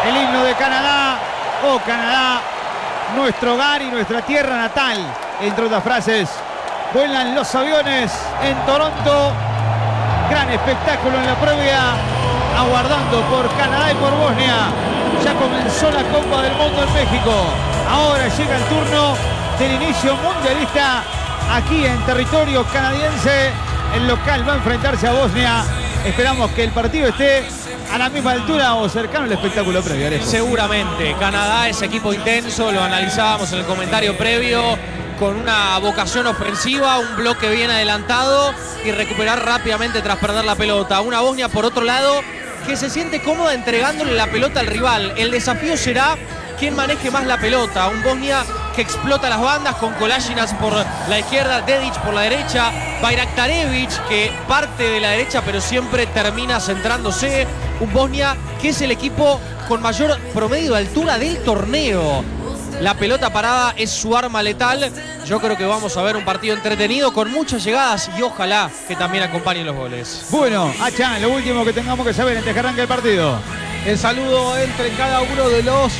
el himno de Canadá. Oh, Canadá, nuestro hogar y nuestra tierra natal. Entre otras frases, vuelan los aviones en Toronto. Gran espectáculo en la previa, aguardando por Canadá y por Bosnia. Ya comenzó la Copa del Mundo en México. Ahora llega el turno del inicio mundialista aquí en territorio canadiense. El local va a enfrentarse a Bosnia. Esperamos que el partido esté a la misma altura o cercano al espectáculo previo, Alejo. Seguramente. Canadá es equipo intenso, lo analizábamos en el comentario previo, con una vocación ofensiva, un bloque bien adelantado y recuperar rápidamente tras perder la pelota. Una Bosnia, por otro lado, que se siente cómoda entregándole la pelota al rival. El desafío será quién maneje más la pelota. Un Bosnia que explota las bandas con Kolasinac por la izquierda, Dedic por la derecha, Bayraktarevic que parte de la derecha pero siempre termina centrándose. Un Bosnia que es el equipo con mayor promedio de altura del torneo. La pelota parada es su arma letal. Yo creo que vamos a ver un partido entretenido con muchas llegadas y ojalá que también acompañen los goles. Bueno, Achan, lo último que tengamos que saber antes que arranque el partido. El saludo entre cada uno de los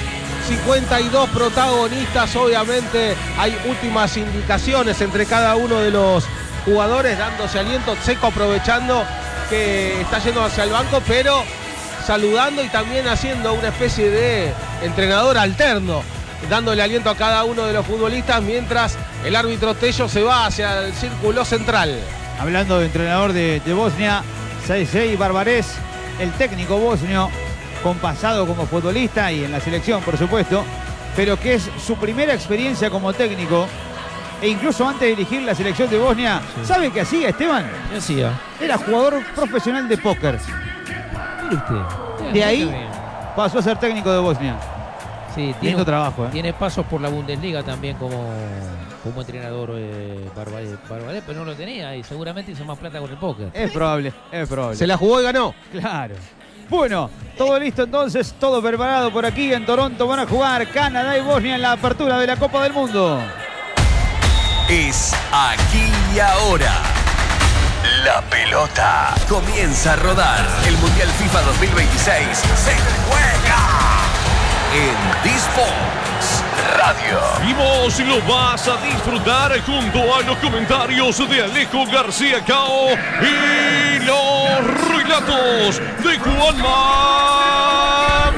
52 protagonistas. Obviamente hay últimas indicaciones entre cada uno de los jugadores, dándose aliento. Seco aprovechando que está yendo hacia el banco, pero saludando y también haciendo una especie de entrenador alterno, dándole aliento a cada uno de los futbolistas mientras el árbitro Tello se va hacia el círculo central. Hablando de entrenador de Bosnia, Sergej Barbarez, el técnico bosnio, con pasado como futbolista y en la selección, por supuesto, pero que es su primera experiencia como técnico, e incluso antes de dirigir la selección de Bosnia. Sí. ¿Sabe qué hacía, Esteban? ¿Qué hacía? Era jugador profesional de póker. Mire usted. De ahí pasó a ser técnico de Bosnia. Sí, tiene trabajo. Tiene pasos por la Bundesliga también como entrenador Barbarez, pero no lo tenía y seguramente hizo más plata con el póker. Es probable, es probable. Se la jugó y ganó. Claro. Bueno, todo listo entonces, todo preparado por aquí en Toronto. Van a jugar Canadá y Bosnia en la apertura de la Copa del Mundo. Es aquí y ahora. La pelota comienza a rodar. El Mundial FIFA 2026 se juega en D-Sports Radio. Y vos lo vas a disfrutar junto a los comentarios de Alejo García Cao y los relatos de Juanma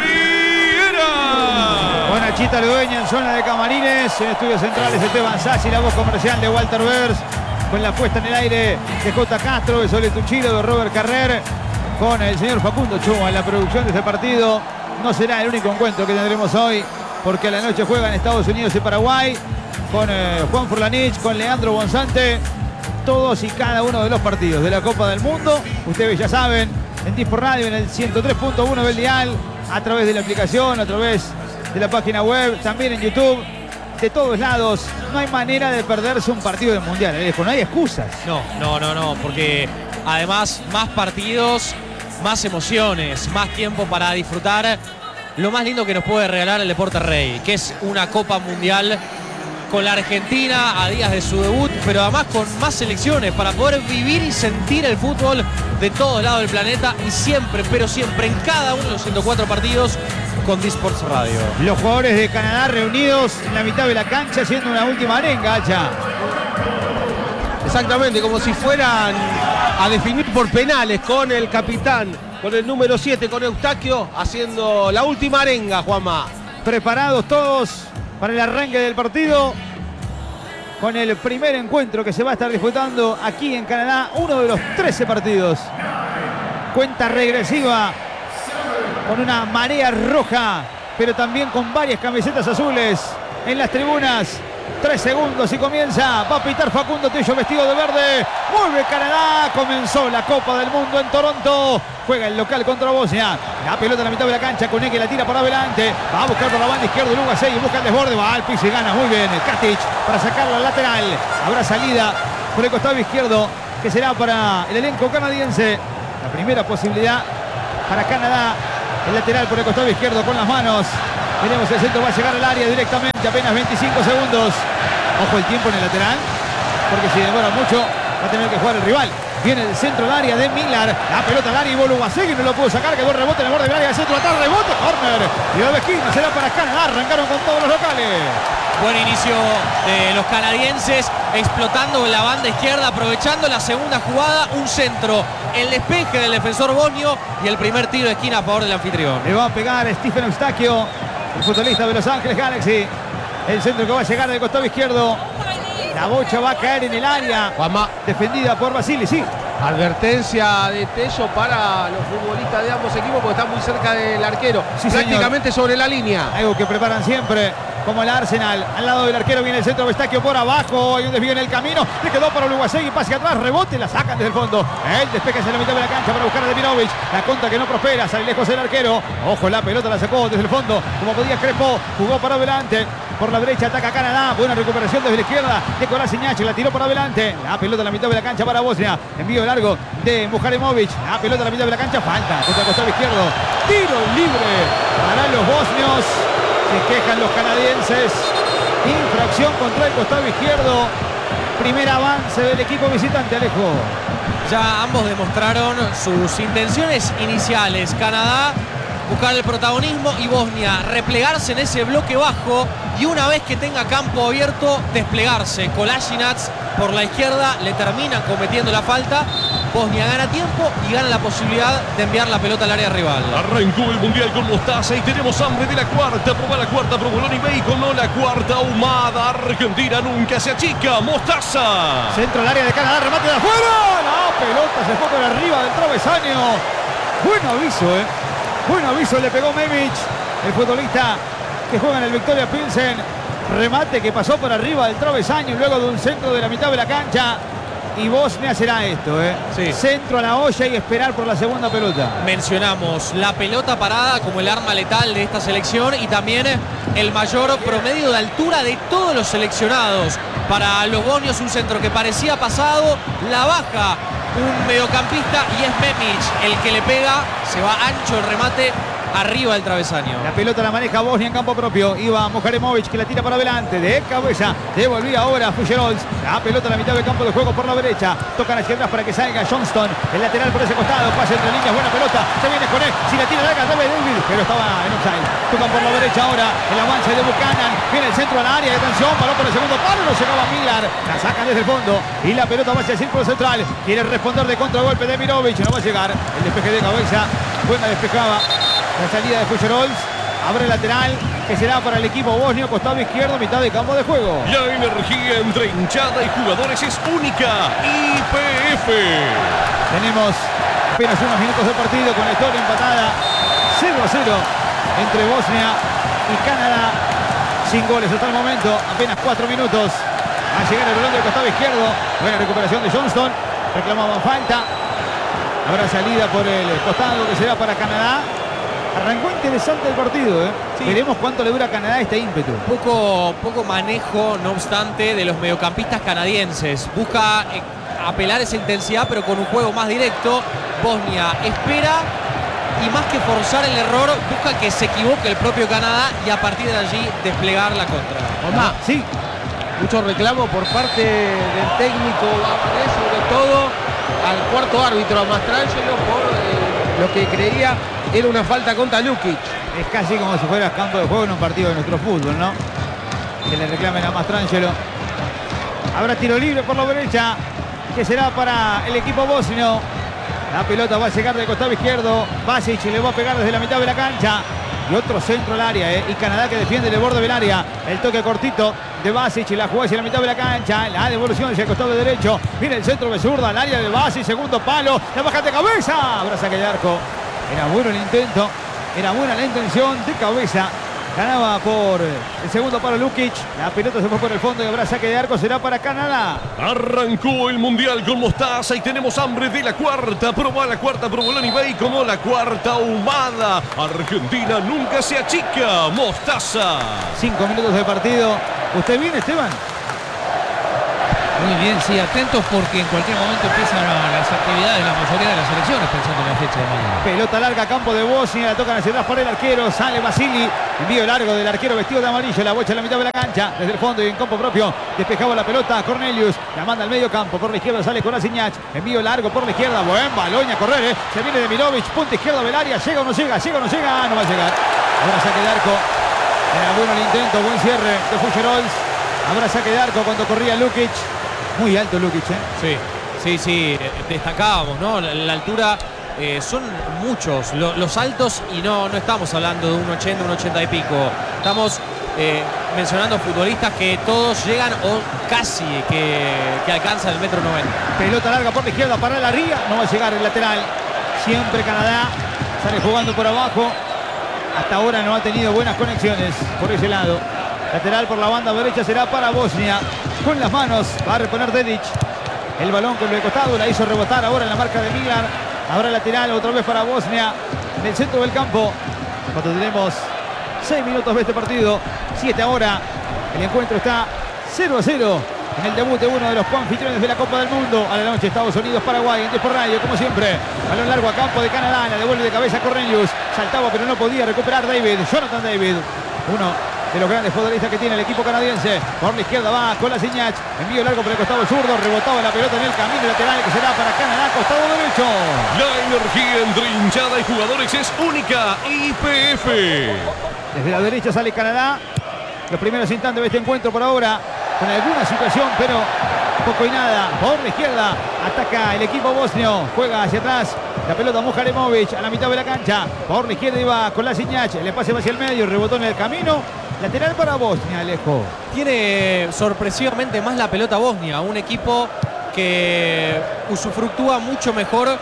Viera. Buena Chita Ludueña en zona de camarines. En estudios centrales Esteban Sassi, la voz comercial de Walter Bers, con la puesta en el aire de J. Castro, de Sole Tuchilo, de Robert Carrer, con el señor Facundo Chua en la producción de este partido. No será el único encuentro que tendremos hoy, porque a la noche juegan Estados Unidos y Paraguay, con Juan Furlanich, con Leandro Bonzante, todos y cada uno de los partidos de la Copa del Mundo. Ustedes ya saben, en D-Sport Radio, en el 103.1 del dial, a través de la aplicación, a través de la página web, también en YouTube, de todos lados. No hay manera de perderse un partido del Mundial, Alejo, no hay excusas. No, porque además más partidos, más emociones, más tiempo para disfrutar lo más lindo que nos puede regalar el deporte rey, que es una Copa Mundial con la Argentina a días de su debut, pero además con más selecciones para poder vivir y sentir el fútbol de todos lados del planeta y siempre, pero siempre en cada uno de los 104 partidos con D-Sports Radio. Los jugadores de Canadá reunidos en la mitad de la cancha haciendo una última arenga, Hacha. Exactamente, como si fueran a definir por penales, con el capitán, con el número 7, con Eustaquio, haciendo la última arenga, Juanma. Preparados todos para el arranque del partido, con el primer encuentro que se va a estar disputando aquí en Canadá, uno de los 13 partidos. Cuenta regresiva, con una marea roja, pero también con varias camisetas azules en las tribunas. 3 segundos y comienza. Va a pitar Facundo Tello vestido de verde. Vuelve Canadá. Comenzó la Copa del Mundo en Toronto. Juega el local contra Bosnia. La pelota en la mitad de la cancha. Koneke la tira por adelante. Va a buscar por la banda izquierda Lugasei. Busca el desborde. Va al piso y gana muy bien. El Katic para sacarlo al lateral. Habrá salida por el costado izquierdo, que será para el elenco canadiense. La primera posibilidad para Canadá. El lateral por el costado izquierdo con las manos. Veremos, el centro va a llegar al área directamente, apenas 25 segundos. Ojo el tiempo en el lateral, porque si demora mucho va a tener que jugar el rival. Viene el centro del área de Millar. La pelota al área y Boluwasegui no lo pudo sacar. Quedó el rebote en el borde del área. Centro atrás, rebote, córner. Y de esquina será para Canadá. Arrancaron con todos los locales. Buen inicio de los canadienses, explotando la banda izquierda, aprovechando la segunda jugada, un centro, el despeje del defensor bosnio y el primer tiro de esquina a favor del anfitrión. Le va a pegar Stephen Eustaquio, el futbolista de Los Ángeles Galaxy. El centro que va a llegar del costado izquierdo. La bocha va a caer en el área. Juanma, Defendida por Basili, sí. advertencia de Tello para los futbolistas de ambos equipos porque están muy cerca del arquero. Sí, prácticamente sobre la línea. Algo que preparan siempre, como el Arsenal. Al lado del arquero viene el centro, Eustaquio por abajo. Hay un desvío en el camino. Le quedó para Boluwasegui, pase atrás, rebote, la sacan desde el fondo. El despeje hacia la mitad de la cancha para buscar a Demirovic. La contra que no prospera, sale lejos el arquero. Ojo, la pelota la sacó desde el fondo. Como podía Crespo, jugó para adelante. Por la derecha ataca Canadá. Buena recuperación desde la izquierda. Nicolás Iñachi la tiró para adelante. La pelota a la mitad de la cancha para Bosnia. Envío largo de Mujaremovic. La pelota a la mitad de la cancha. Falta contra el costado izquierdo. Tiro libre para los bosnios. Se quejan los canadienses. Infracción contra el costado izquierdo. Primer avance del equipo visitante, Alejo. Ya ambos demostraron sus intenciones iniciales. Canadá buscar el protagonismo y Bosnia replegarse en ese bloque bajo y una vez que tenga campo abierto desplegarse. Kolasinac por la izquierda le terminan cometiendo la falta. Bosnia gana tiempo y gana la posibilidad de enviar la pelota al área rival. Arrancó el Mundial con Mostaza y tenemos hambre de la cuarta. Probá la cuarta, Provolone y Bacon, no la cuarta ahumada. Argentina nunca se achica. Mostaza. Centro al área de Canadá, remate de afuera. La pelota se fue por arriba del travesaño. Buen aviso, Buen aviso, le pegó Memic, el futbolista que juega en el Victoria Pilsen. Remate que pasó por arriba del travesaño luego de un centro de la mitad de la cancha. Y Bosnia será esto, Sí. Centro a la olla y esperar por la segunda pelota. Mencionamos la pelota parada como el arma letal de esta selección y también el mayor promedio de altura de todos los seleccionados. Para los bosnios un centro que parecía pasado, la baja un mediocampista y es Memic el que le pega, se va ancho el remate arriba del travesaño. La pelota la maneja Bosnia en campo propio. Iba Mujaremovic que la tira para adelante. De cabeza. Devolvía ahora Fujerols. La pelota a la mitad del campo de juego por la derecha. Tocan hacia atrás para que salga Johnston. El lateral por ese costado. Pase entre líneas. Buena pelota. Se viene con él. Si la tira larga, debe David. Pero estaba en offside. Tocan por la derecha ahora. El avance de Buchanan. Viene el centro a la área. Atención. Balón por el segundo palo. No llegaba Millar. La sacan desde el fondo. Y la pelota va hacia el círculo central. Quiere responder de contragolpe de Mirovic. No va a llegar. El despeje de cabeza. Buena despejaba. La salida de Fujerols, abre el lateral que será para el equipo bosnio, costado izquierdo, mitad de campo de juego. La energía entre hinchada y jugadores es única. YPF. Tenemos apenas unos minutos de partido con la historia empatada 0-0 entre Bosnia y Canadá. Sin goles hasta el momento, apenas 4 minutos. Va a llegar el balón del costado izquierdo. Buena recuperación de Johnston. Reclamaban falta. Habrá salida por el costado que será para Canadá. Arrancó interesante el partido, Sí. Veremos cuánto le dura a Canadá este ímpetu. Poco manejo, no obstante, de los mediocampistas canadienses. Busca apelar esa intensidad, pero con un juego más directo. Bosnia espera y más que forzar el error, busca que se equivoque el propio Canadá y a partir de allí desplegar la contra. Juanma, Sí, mucho reclamo por parte del técnico Bavarés, sobre todo al cuarto árbitro, a Mastrangelo, por lo que creía era una falta contra Lukic. es casi como si fuera campo de juego en un partido de nuestro fútbol, ¿no? Que le reclamen a Mastrangelo. Habrá tiro libre por la derecha, que será para el equipo bosnio. La pelota va a llegar del costado izquierdo. Basic le va a pegar desde la mitad de la cancha. Y otro centro al área, Y Canadá que defiende el borde del área. El toque cortito de Basic y la jugada hacia la mitad de la cancha. La devolución hacia el costado derecho. Viene el centro de zurda al área de Basic. Segundo palo. La baja de cabeza. Habrá saque de arco. Era bueno el intento. Era buena la intención de cabeza. Ganaba por el segundo palo Lukic. La pelota se fue por el fondo y habrá saque de arco. Será para Canadá. Arrancó el Mundial con Mostaza y tenemos hambre de la cuarta. Probá la cuarta, Provolone y Bacon, no la cuarta ahumada. Argentina nunca se achica. Mostaza. 5 minutos de partido. ¿Usted viene, Esteban? Muy bien, sí, atentos porque en cualquier momento empiezan las actividades de la mayoría de las selecciones pensando en la fecha de mañana. Pelota larga, campo de Bosnia, la tocan hacia atrás por el arquero, sale Basili, envío largo del arquero vestido de amarillo, la bocha en la mitad de la cancha, desde el fondo y en campo propio, despejaba la pelota, Cornelius, la manda al medio campo, por la izquierda sale Kolasinac, envío largo por la izquierda, buen balón y a correr, se viene de Mirovic, punta izquierda del área, llega o no llega, llega o no llega, no va a llegar. Ahora saque de arco, era bueno el intento, buen cierre de Fuggerols, ahora saque de arco cuando corría Lukic, muy alto Lukic, Sí, destacábamos, ¿no? La altura, son muchos los altos y no estamos hablando de un 80, un 80 y pico. Estamos mencionando futbolistas que todos llegan o casi que alcanzan el 1,90 m. Pelota larga por la izquierda para la ría, no va a llegar el lateral. Siempre Canadá sale jugando por abajo. Hasta ahora no ha tenido buenas conexiones por ese lado. Lateral por la banda derecha será para Bosnia. Con las manos va a reponer Dedic. El balón con el costado la hizo rebotar ahora en la marca de Milan. Ahora lateral otra vez para Bosnia. En el centro del campo. Cuando tenemos 6 minutos de este partido. 7 ahora. El encuentro está 0-0. En el debut de uno de los coanfitriones de la Copa del Mundo. A la noche Estados Unidos-Paraguay en Tiempo Radio, como siempre. Balón largo a campo de Canadá. La devuelve de cabeza Cornelius. Saltaba pero no podía recuperar David. Jonathan David. Uno de los grandes futbolistas que tiene el equipo canadiense. Por la izquierda va Kolasinac. Envío largo por el costado zurdo. Rebotaba la pelota en el camino lateral que será para Canadá. Costado derecho. La energía entre hinchada y jugadores es única. YPF. Desde la derecha sale Canadá. Los primeros instantes de este encuentro por ahora. Con alguna situación, pero poco y nada. Por la izquierda ataca el equipo bosnio. Juega hacia atrás. La pelota Muharemovic a la mitad de la cancha. Por la izquierda iba Kolasinac. Le pase hacia el medio. Rebotó en el camino. Lateral para Bosnia, Alejo. Tiene sorpresivamente más la pelota Bosnia. Un equipo que usufructúa mucho mejor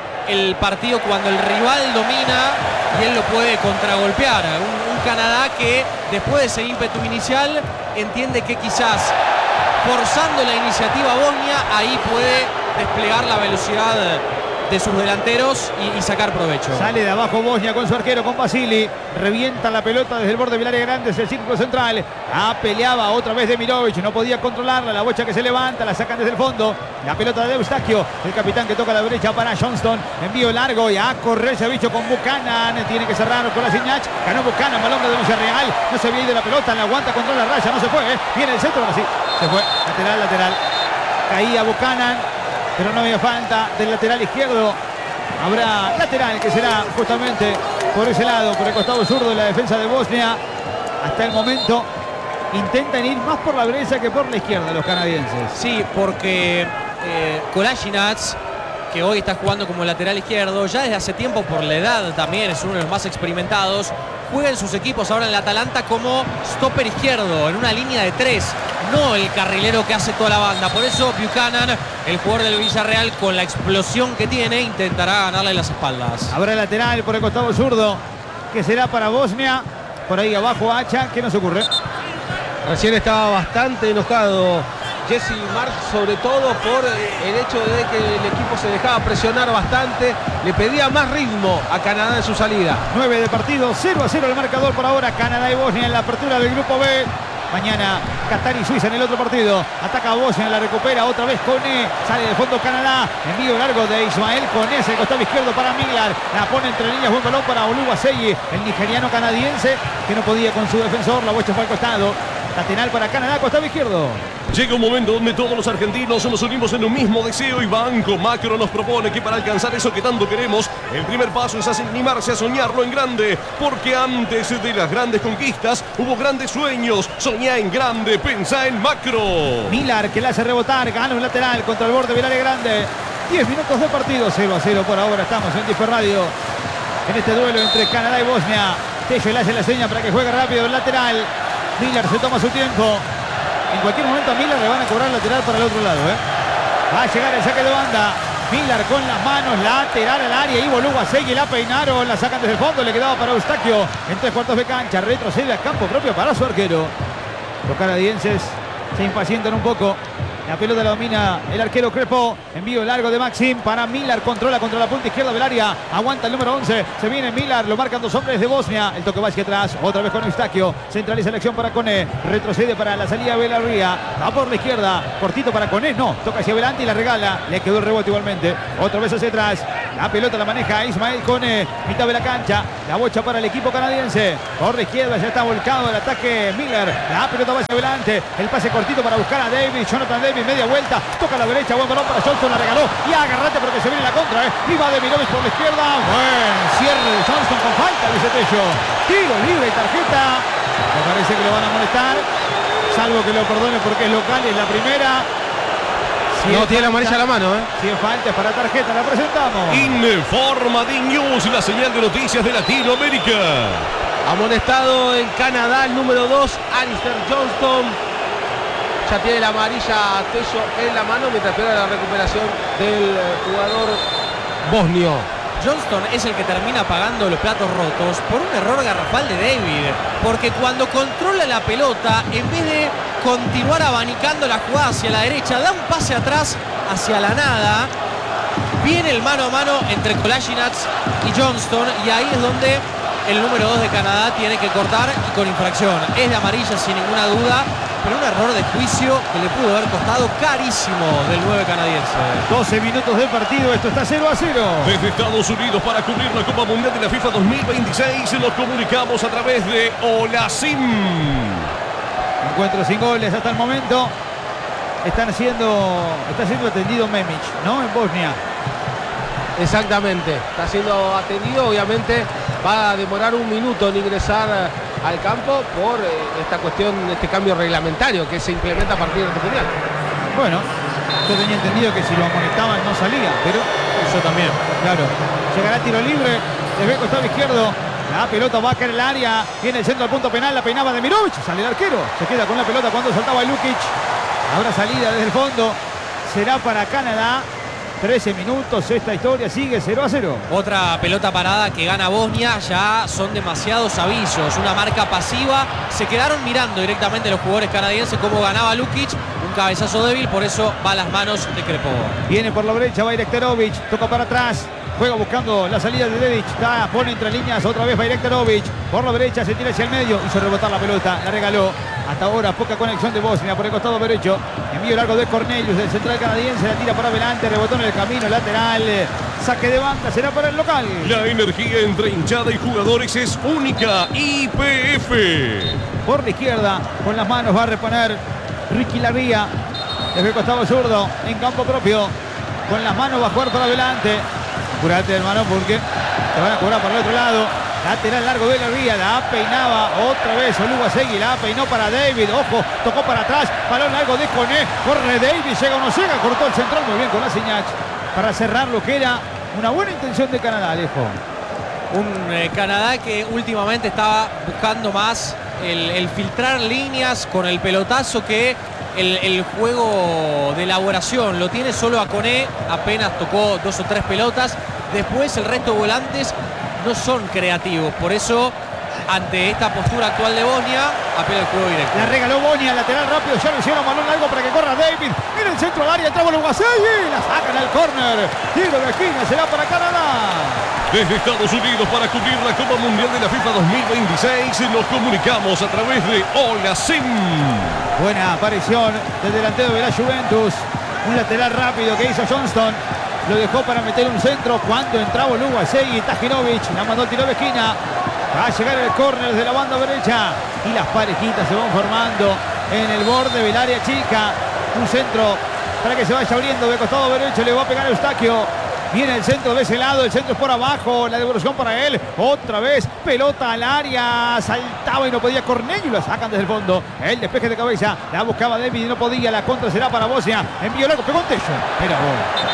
el partido cuando el rival domina y él lo puede contragolpear. Un Canadá que después de ese ímpetu inicial entiende que quizás forzando la iniciativa Bosnia ahí puede desplegar la velocidad de sus delanteros y sacar provecho. Sale de abajo Bosnia con su arquero, con Basili. Revienta la pelota desde el borde del área grande, es el círculo central. Peleaba otra vez de Mirovic, no podía controlarla. La bocha que se levanta, la sacan desde el fondo. La pelota de Eustachio, el capitán que toca a la derecha para Johnston. Envío largo y a correr se ha visto con Buchanan. Tiene que cerrar con la Kolasinac. Ganó Buchanan, balón de Villarreal. No se había ido la pelota, la aguanta contra la raya, no se fue. Viene el centro, ahora sí. Se fue. Lateral. Caía Buchanan, pero no había falta del lateral izquierdo. Habrá lateral que será justamente por ese lado, por el costado zurdo de la defensa de Bosnia. Hasta el momento intentan ir más por la derecha que por la izquierda los canadienses. Sí, porque Kolasinac, que hoy está jugando como lateral izquierdo, ya desde hace tiempo por la edad también es uno de los más experimentados. Juega en sus equipos ahora en el Atalanta como stopper izquierdo, en una línea de 3, no el carrilero que hace toda la banda. Por eso Buchanan, el jugador del Villarreal, con la explosión que tiene, intentará ganarle las espaldas. Habrá lateral por el costado zurdo, que será para Bosnia. Por ahí abajo Hacha, ¿qué nos ocurre? Recién estaba bastante enojado Jesse Marx, sobre todo por el hecho de que el equipo se dejaba presionar bastante, le pedía más ritmo a Canadá en su salida. 9 de partido, 0-0 el marcador por ahora. Canadá y Bosnia en la apertura del grupo B. Mañana Qatar y Suiza en el otro partido. Ataca a Bosnia, la recupera otra vez Koné. Sale de fondo Canadá. Envío largo de Ismael Koné, el costado izquierdo para Miglar. La pone entre líneas, buen balón para Oluwaseyi, el nigeriano canadiense que no podía con su defensor. La bocha fue al costado. Lateral para Canadá, costado izquierdo. Llega un momento donde todos los argentinos nos unimos en un mismo deseo y Banco Macro nos propone que para alcanzar eso que tanto queremos, el primer paso es animarse a soñarlo en grande, porque antes de las grandes conquistas hubo grandes sueños. Soñá en grande, pensá en macro. Miller que la hace rebotar, gana un lateral contra el borde del área grande. 10 minutos de partido, 0-0 por ahora. Estamos en Tiempo Radio en este duelo entre Canadá y Bosnia. Tello le hace la seña para que juegue rápido el lateral. Miller se toma su tiempo. En cualquier momento a Miller le van a cobrar lateral para el otro lado. Va a llegar el saque de banda. Miller con las manos, lateral al área. Ivo Oluwaseyi, la peinaron, la sacan desde el fondo. Le quedaba para Eustachio en 3/4 de cancha. Retrocede a campo propio para su arquero. Los canadienses se impacientan un poco. La pelota la domina el arquero Crepo. Envío largo de Maxim para Miller. Controla contra la punta izquierda del área. Aguanta el número 11. Se viene Miller. Lo marcan dos hombres de Bosnia. El toque va hacia atrás. Otra vez con Eustaquio. Centraliza la acción para Cone. Retrocede para la salida de Belarría. Va por la izquierda. Cortito para Cone. No. Toca hacia adelante y la regala. Le quedó el rebote igualmente. Otra vez hacia atrás. La pelota la maneja Ismael Cone. Mitad de la cancha. La bocha para el equipo canadiense. Por la izquierda ya está volcado el ataque Miller. La pelota va hacia adelante. El pase cortito para buscar a Davis. Jonathan Davis. Media vuelta, toca a la derecha, buen balón para Johnston, la regaló y agarrate porque se viene la contra, y va de Mirovic por la izquierda, buen cierre de Johnston con falta, dice Tello, tiro libre y tarjeta, me parece que lo van a molestar, salvo que lo perdone porque es local, es la primera. Si no tiene la falta, amarilla a la mano, Si es falta es para tarjeta, la presentamos. Informa de News, la señal de noticias de Latinoamérica. Amonestado en Canadá el número 2, Alistair Johnston. Ya tiene la amarilla Tello en la mano mientras espera la recuperación del jugador bosnio. Johnston es el que termina pagando los platos rotos por un error garrafal de David. Porque cuando controla la pelota, en vez de continuar abanicando la jugada hacia la derecha, da un pase atrás hacia la nada. Viene el mano a mano entre Kolasinac y Johnston y ahí es donde el número 2 de Canadá tiene que cortar y con infracción. Es de amarilla sin ninguna duda, pero un error de juicio que le pudo haber costado carísimo del 9 canadiense. 12 minutos del partido, esto está 0-0. Desde Estados Unidos para cubrir la Copa Mundial de la FIFA 2026 nos comunicamos a través de Olasim. Encuentro sin goles hasta el momento. Está siendo atendido Memic, ¿no? En Bosnia. Exactamente, está siendo atendido, obviamente va a demorar un minuto en ingresar al campo por esta cuestión, este cambio reglamentario que se implementa a partir de este mundial. Bueno, yo tenía entendido que si lo amonestaban no salía, pero Yo también. claro, llegará tiro libre, desde el costado izquierdo, la pelota va a caer en el área, viene el centro al punto penal, la peinaba de Mirovic, sale el arquero, se queda con la pelota cuando saltaba Lukic, habrá salida desde el fondo, será para Canadá. 13 minutos, esta historia sigue 0-0. Otra pelota parada que gana Bosnia, ya son demasiados avisos, una marca pasiva, se quedaron mirando directamente los jugadores canadienses cómo ganaba Lukic, un cabezazo débil, por eso va a las manos de Crepo. Viene por la derecha, va Irekterovic, toca para atrás, juega buscando la salida de Dedic, pone entre líneas, otra vez va Irekterovic, por la derecha se tira hacia el medio, hizo rebotar la pelota, la regaló. Hasta ahora poca conexión de Bosnia por el costado derecho. Envío largo de Cornelius del central canadiense. La tira para adelante. Rebotó en el camino lateral. Saque de banda. Será para el local. La energía entre hinchada y jugadores es única. YPF. Por la izquierda. Con las manos va a reponer Ricky Larría. Desde el costado zurdo. En campo propio. Con las manos va a jugar para adelante. Curate, hermano, porque te van a cobrar por el otro lado. Lateral largo de Larría, la peinaba otra vez Oluwasegui, la peinó para David, ojo, tocó para atrás, balón largo de Cone, corre David, llega o no llega, cortó el central muy bien con Kolasinac para cerrar lo que era una buena intención de Canadá, Alejo. Un Canadá que últimamente estaba buscando más el filtrar líneas con el pelotazo que el juego de elaboración. Lo tiene solo a Cone, apenas tocó 2 o 3 pelotas, después el resto de volantes no son creativos, por eso ante esta postura actual de Bosnia apela el juego directo. La regaló Bosnia, lateral rápido, ya lo hicieron, balón largo para que corra David, en el centro del área, entraba Oluwasegui, la sacan al córner, tiro de esquina, será para Canadá. Desde Estados Unidos para cubrir la Copa Mundial de la FIFA 2026 nos comunicamos a través de Olasim. Buena aparición del delantero de la Juventus, un lateral rápido que hizo Johnston. Lo dejó para meter un centro cuando entraba Oluwasegui. Tajinovic la mandó al tiro de esquina. Va a llegar el córner de la banda derecha. Y las parejitas se van formando en el borde del área chica. Un centro para que se vaya abriendo de costado derecho. Le va a pegar Eustaquio. Viene el centro de ese lado. El centro es por abajo. La devolución para él. Otra vez. Pelota al área. Saltaba y no podía Cornelius. La sacan desde el fondo. El despeje de cabeza. La buscaba David y no podía. La contra será para Bosnia. Envío largo. Pegó un techo. Era gol.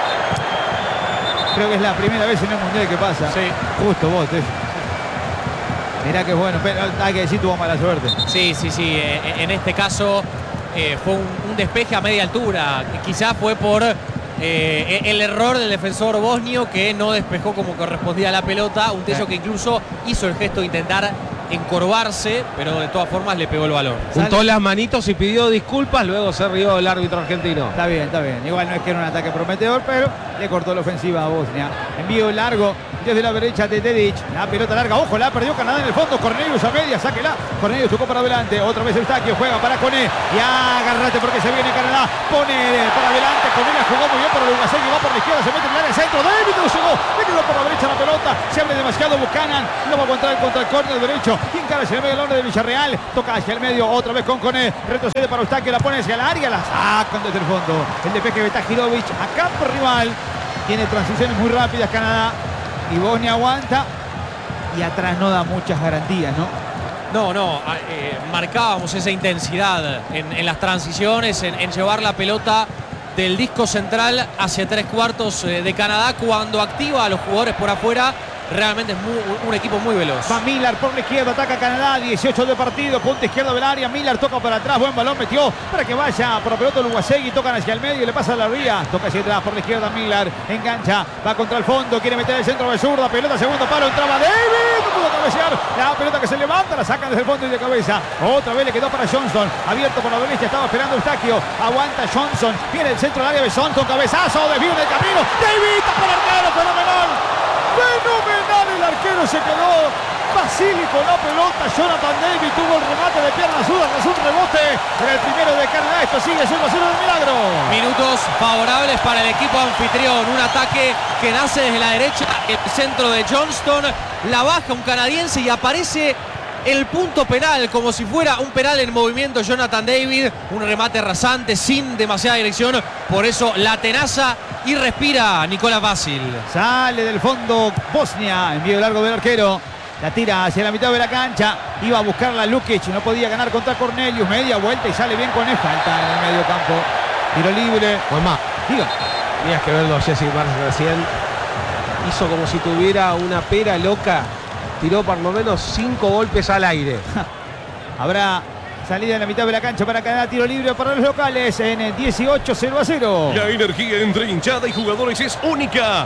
Creo que es la primera vez en el mundial que pasa. Sí. Justo vos, mirá que bueno, pero hay que decir tuvo mala suerte. Sí. En este caso fue un despeje a media altura. Quizás fue por el error del defensor bosnio que no despejó como correspondía a la pelota. Un Tello que incluso hizo el gesto de intentar encorvarse, pero de todas formas le pegó el balón. Juntó las manitos y pidió disculpas, luego se rió el árbitro argentino. Está bien, está bien. Igual no es que era un ataque prometedor, pero le cortó la ofensiva a Bosnia. Envío largo desde la derecha de Dedic. La pelota larga, ojo, la perdió Canadá en el fondo. Cornelius a media, sáquela. Cornelius tocó para adelante. Otra vez Eustaquio juega para Coné. Y agárrate porque se viene Canadá. Pone para adelante. Coné la jugó muy bien para Lugacegui. Va por la izquierda, se mete en el área centro. David no llegó. Le quedó por la derecha la pelota. Se abre demasiado Buchanan. No va a encontrar contra el córner derecho. Y encara hacia el medio del hombre de Villarreal. Toca hacia el medio. Otra vez con Coné. Retrocede para Eustaquio. La pone hacia el área. La sacan desde el fondo. El despeje de Tahirovic a campo rival. Tiene transiciones muy rápidas Canadá. Y Bosnia aguanta. Y atrás no da muchas garantías, ¿no? No, marcábamos esa intensidad en las transiciones, en llevar la pelota del disco central hacia 3/4 de Canadá. Cuando activa a los jugadores por afuera, realmente es un equipo muy veloz. Va Miller por la izquierda, ataca Canadá, 18 de partido, punta izquierda del área. Miller toca para atrás, buen balón, metió para que vaya por la pelota Lugacegui. Tocan hacia el medio y le pasa a la ría. Toca hacia atrás por la izquierda Miller, engancha, va contra el fondo, quiere meter el centro de zurda, pelota segundo palo, entraba David, no pudo cabecear. La pelota que se levanta, la sacan desde el fondo y de cabeza. Otra vez le quedó para Johnson, abierto por la derecha, estaba esperando Eustaquio. Aguanta Johnson, viene el centro del área de Johnson, cabezazo, desvío en el camino. David, tapa el arquero, fenomenal. Fenomenal, el arquero se quedó basílico la pelota. Jonathan David tuvo el remate de pierna zurda tras un rebote en el primero de Canadá. Esto sigue 1-0 de milagro. Minutos favorables para el equipo anfitrión. Un ataque que nace desde la derecha, el centro de Johnston, la baja un canadiense y aparece el punto penal, como si fuera un penal en movimiento. Jonathan David, un remate rasante sin demasiada dirección, por eso la tenaza y respira Nicolás Vasil. Sale del fondo Bosnia, envío largo del arquero, la tira hacia la mitad de la cancha, iba a buscarla Lukic, no podía ganar contra Cornelius, media vuelta y sale bien con él, falta en el medio campo, tiro libre. Juanma, Diga. tenías que verlo a Jesse Barnes recién, hizo como si tuviera una pera loca. Tiró por lo menos 5 golpes al aire. Habrá salida en la mitad de la cancha para Canadá, tiro libre para los locales en el 18-0-0. La energía entre hinchada y jugadores es única.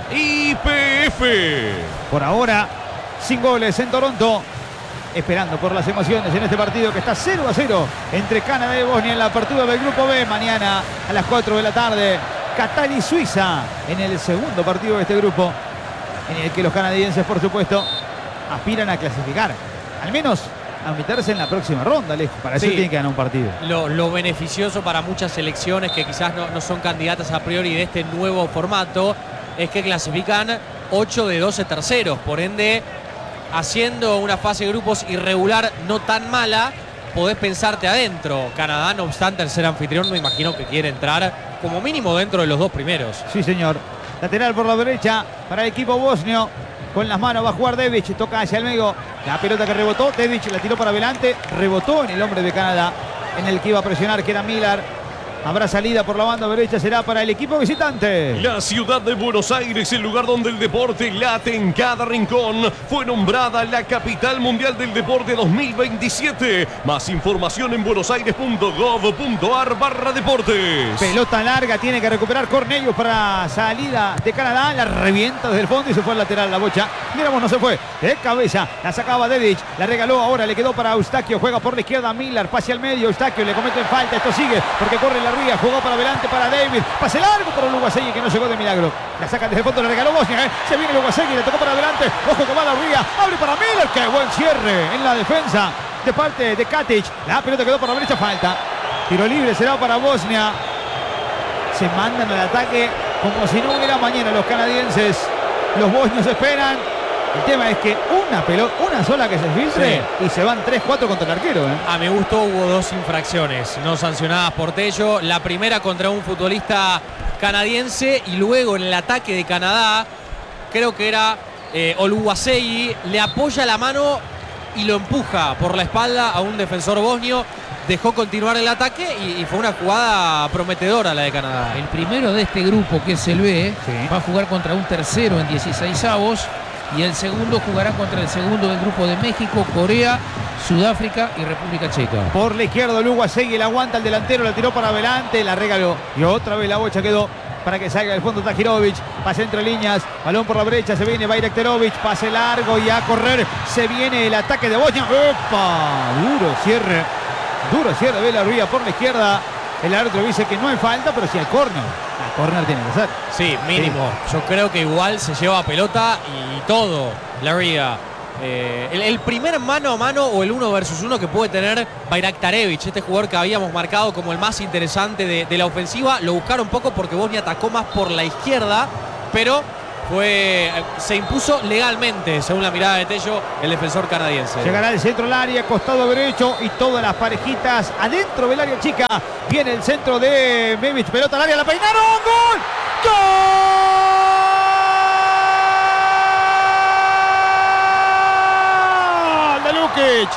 YPF. Por ahora, sin goles en Toronto. Esperando por las emociones en este partido que está 0-0 entre Canadá y Bosnia en la apertura del Grupo B. Mañana a las 4 de la tarde, Qatar y Suiza en el segundo partido de este grupo, en el que los canadienses, por supuesto, aspiran a clasificar, al menos a meterse en la próxima ronda, Alejo. Para eso tienen que ganar un partido. Lo beneficioso para muchas selecciones que quizás no son candidatas a priori de este nuevo formato es que clasifican 8 de 12 terceros. Por ende, haciendo una fase de grupos irregular no tan mala, podés pensarte adentro. Canadá, no obstante, al ser anfitrión, me imagino que quiere entrar como mínimo dentro de los 2 primeros. Sí, señor. Lateral por la derecha para el equipo bosnio. Con las manos va a jugar Dedic, toca hacia el medio. La pelota que rebotó, Dedic la tiró para adelante, rebotó en el hombre de Canadá, en el que iba a presionar, que era Miller. Habrá salida por la banda derecha, será para el equipo visitante. La ciudad de Buenos Aires, el lugar donde el deporte late en cada rincón, fue nombrada la capital mundial del deporte 2027. Más información en buenosaires.gov.ar/deportes. Pelota larga, tiene que recuperar Cornelius para salida de Canadá. La revienta desde el fondo y se fue al lateral la bocha. Miramos, no se fue. De cabeza, la sacaba Dedic, la regaló ahora, le quedó para Eustaquio. Juega por la izquierda Miller, pase al medio. Eustaquio le cometen falta, esto sigue porque corre la ría, jugó para adelante para David. Pase largo para Lugacegui que no llegó de milagro. La saca desde el fondo, le regaló Bosnia. Se viene Lugacegui, le tocó para adelante. Ojo que va la ría, abre para Miller. Qué buen cierre en la defensa de parte de Katic. La pelota quedó por la derecha, falta. Tiro libre será para Bosnia. Se mandan al ataque como si no hubiera mañana los canadienses. Los bosnios esperan. El tema es que una sola que se filtre y se van 3-4 contra el arquero. A mi gusto hubo 2 infracciones no sancionadas por Tello. La primera contra un futbolista canadiense y luego en el ataque de Canadá, creo que era Oluwasei, le apoya la mano y lo empuja por la espalda a un defensor bosnio. Dejó continuar el ataque y fue una jugada prometedora la de Canadá. El primero de este grupo, que es el B, va a jugar contra un tercero en 16avos. Y el segundo jugará contra el segundo del grupo de México, Corea, Sudáfrica y República Checa. Por la izquierda Lugacegui, la aguanta el delantero, la tiró para adelante, la regaló. Y otra vez la bocha quedó para que salga del fondo Tahirovic. Pase entre líneas, balón por la brecha, se viene Bayraktarovic, pase largo y a correr. Se viene el ataque de Bosnia. ¡Opa! Duro cierre de la Rúa por la izquierda. El árbitro dice que no hay falta, pero sí hay córner. La córner tiene que ser. Sí, mínimo. Sí. Yo creo que igual se lleva pelota y todo, la Rúa. El primer mano a mano o el 1 versus 1 que puede tener Bayraktarevic, este jugador que habíamos marcado como el más interesante de la ofensiva, lo buscaron poco porque Bosnia atacó más por la izquierda, pero se impuso legalmente, según la mirada de Tello, el defensor canadiense. Llegará al centro del área, costado derecho y todas las parejitas adentro del área chica. Viene el centro de Memic, pelota al área, la peinaron, ¡gol! ¡Gol! De Lukic.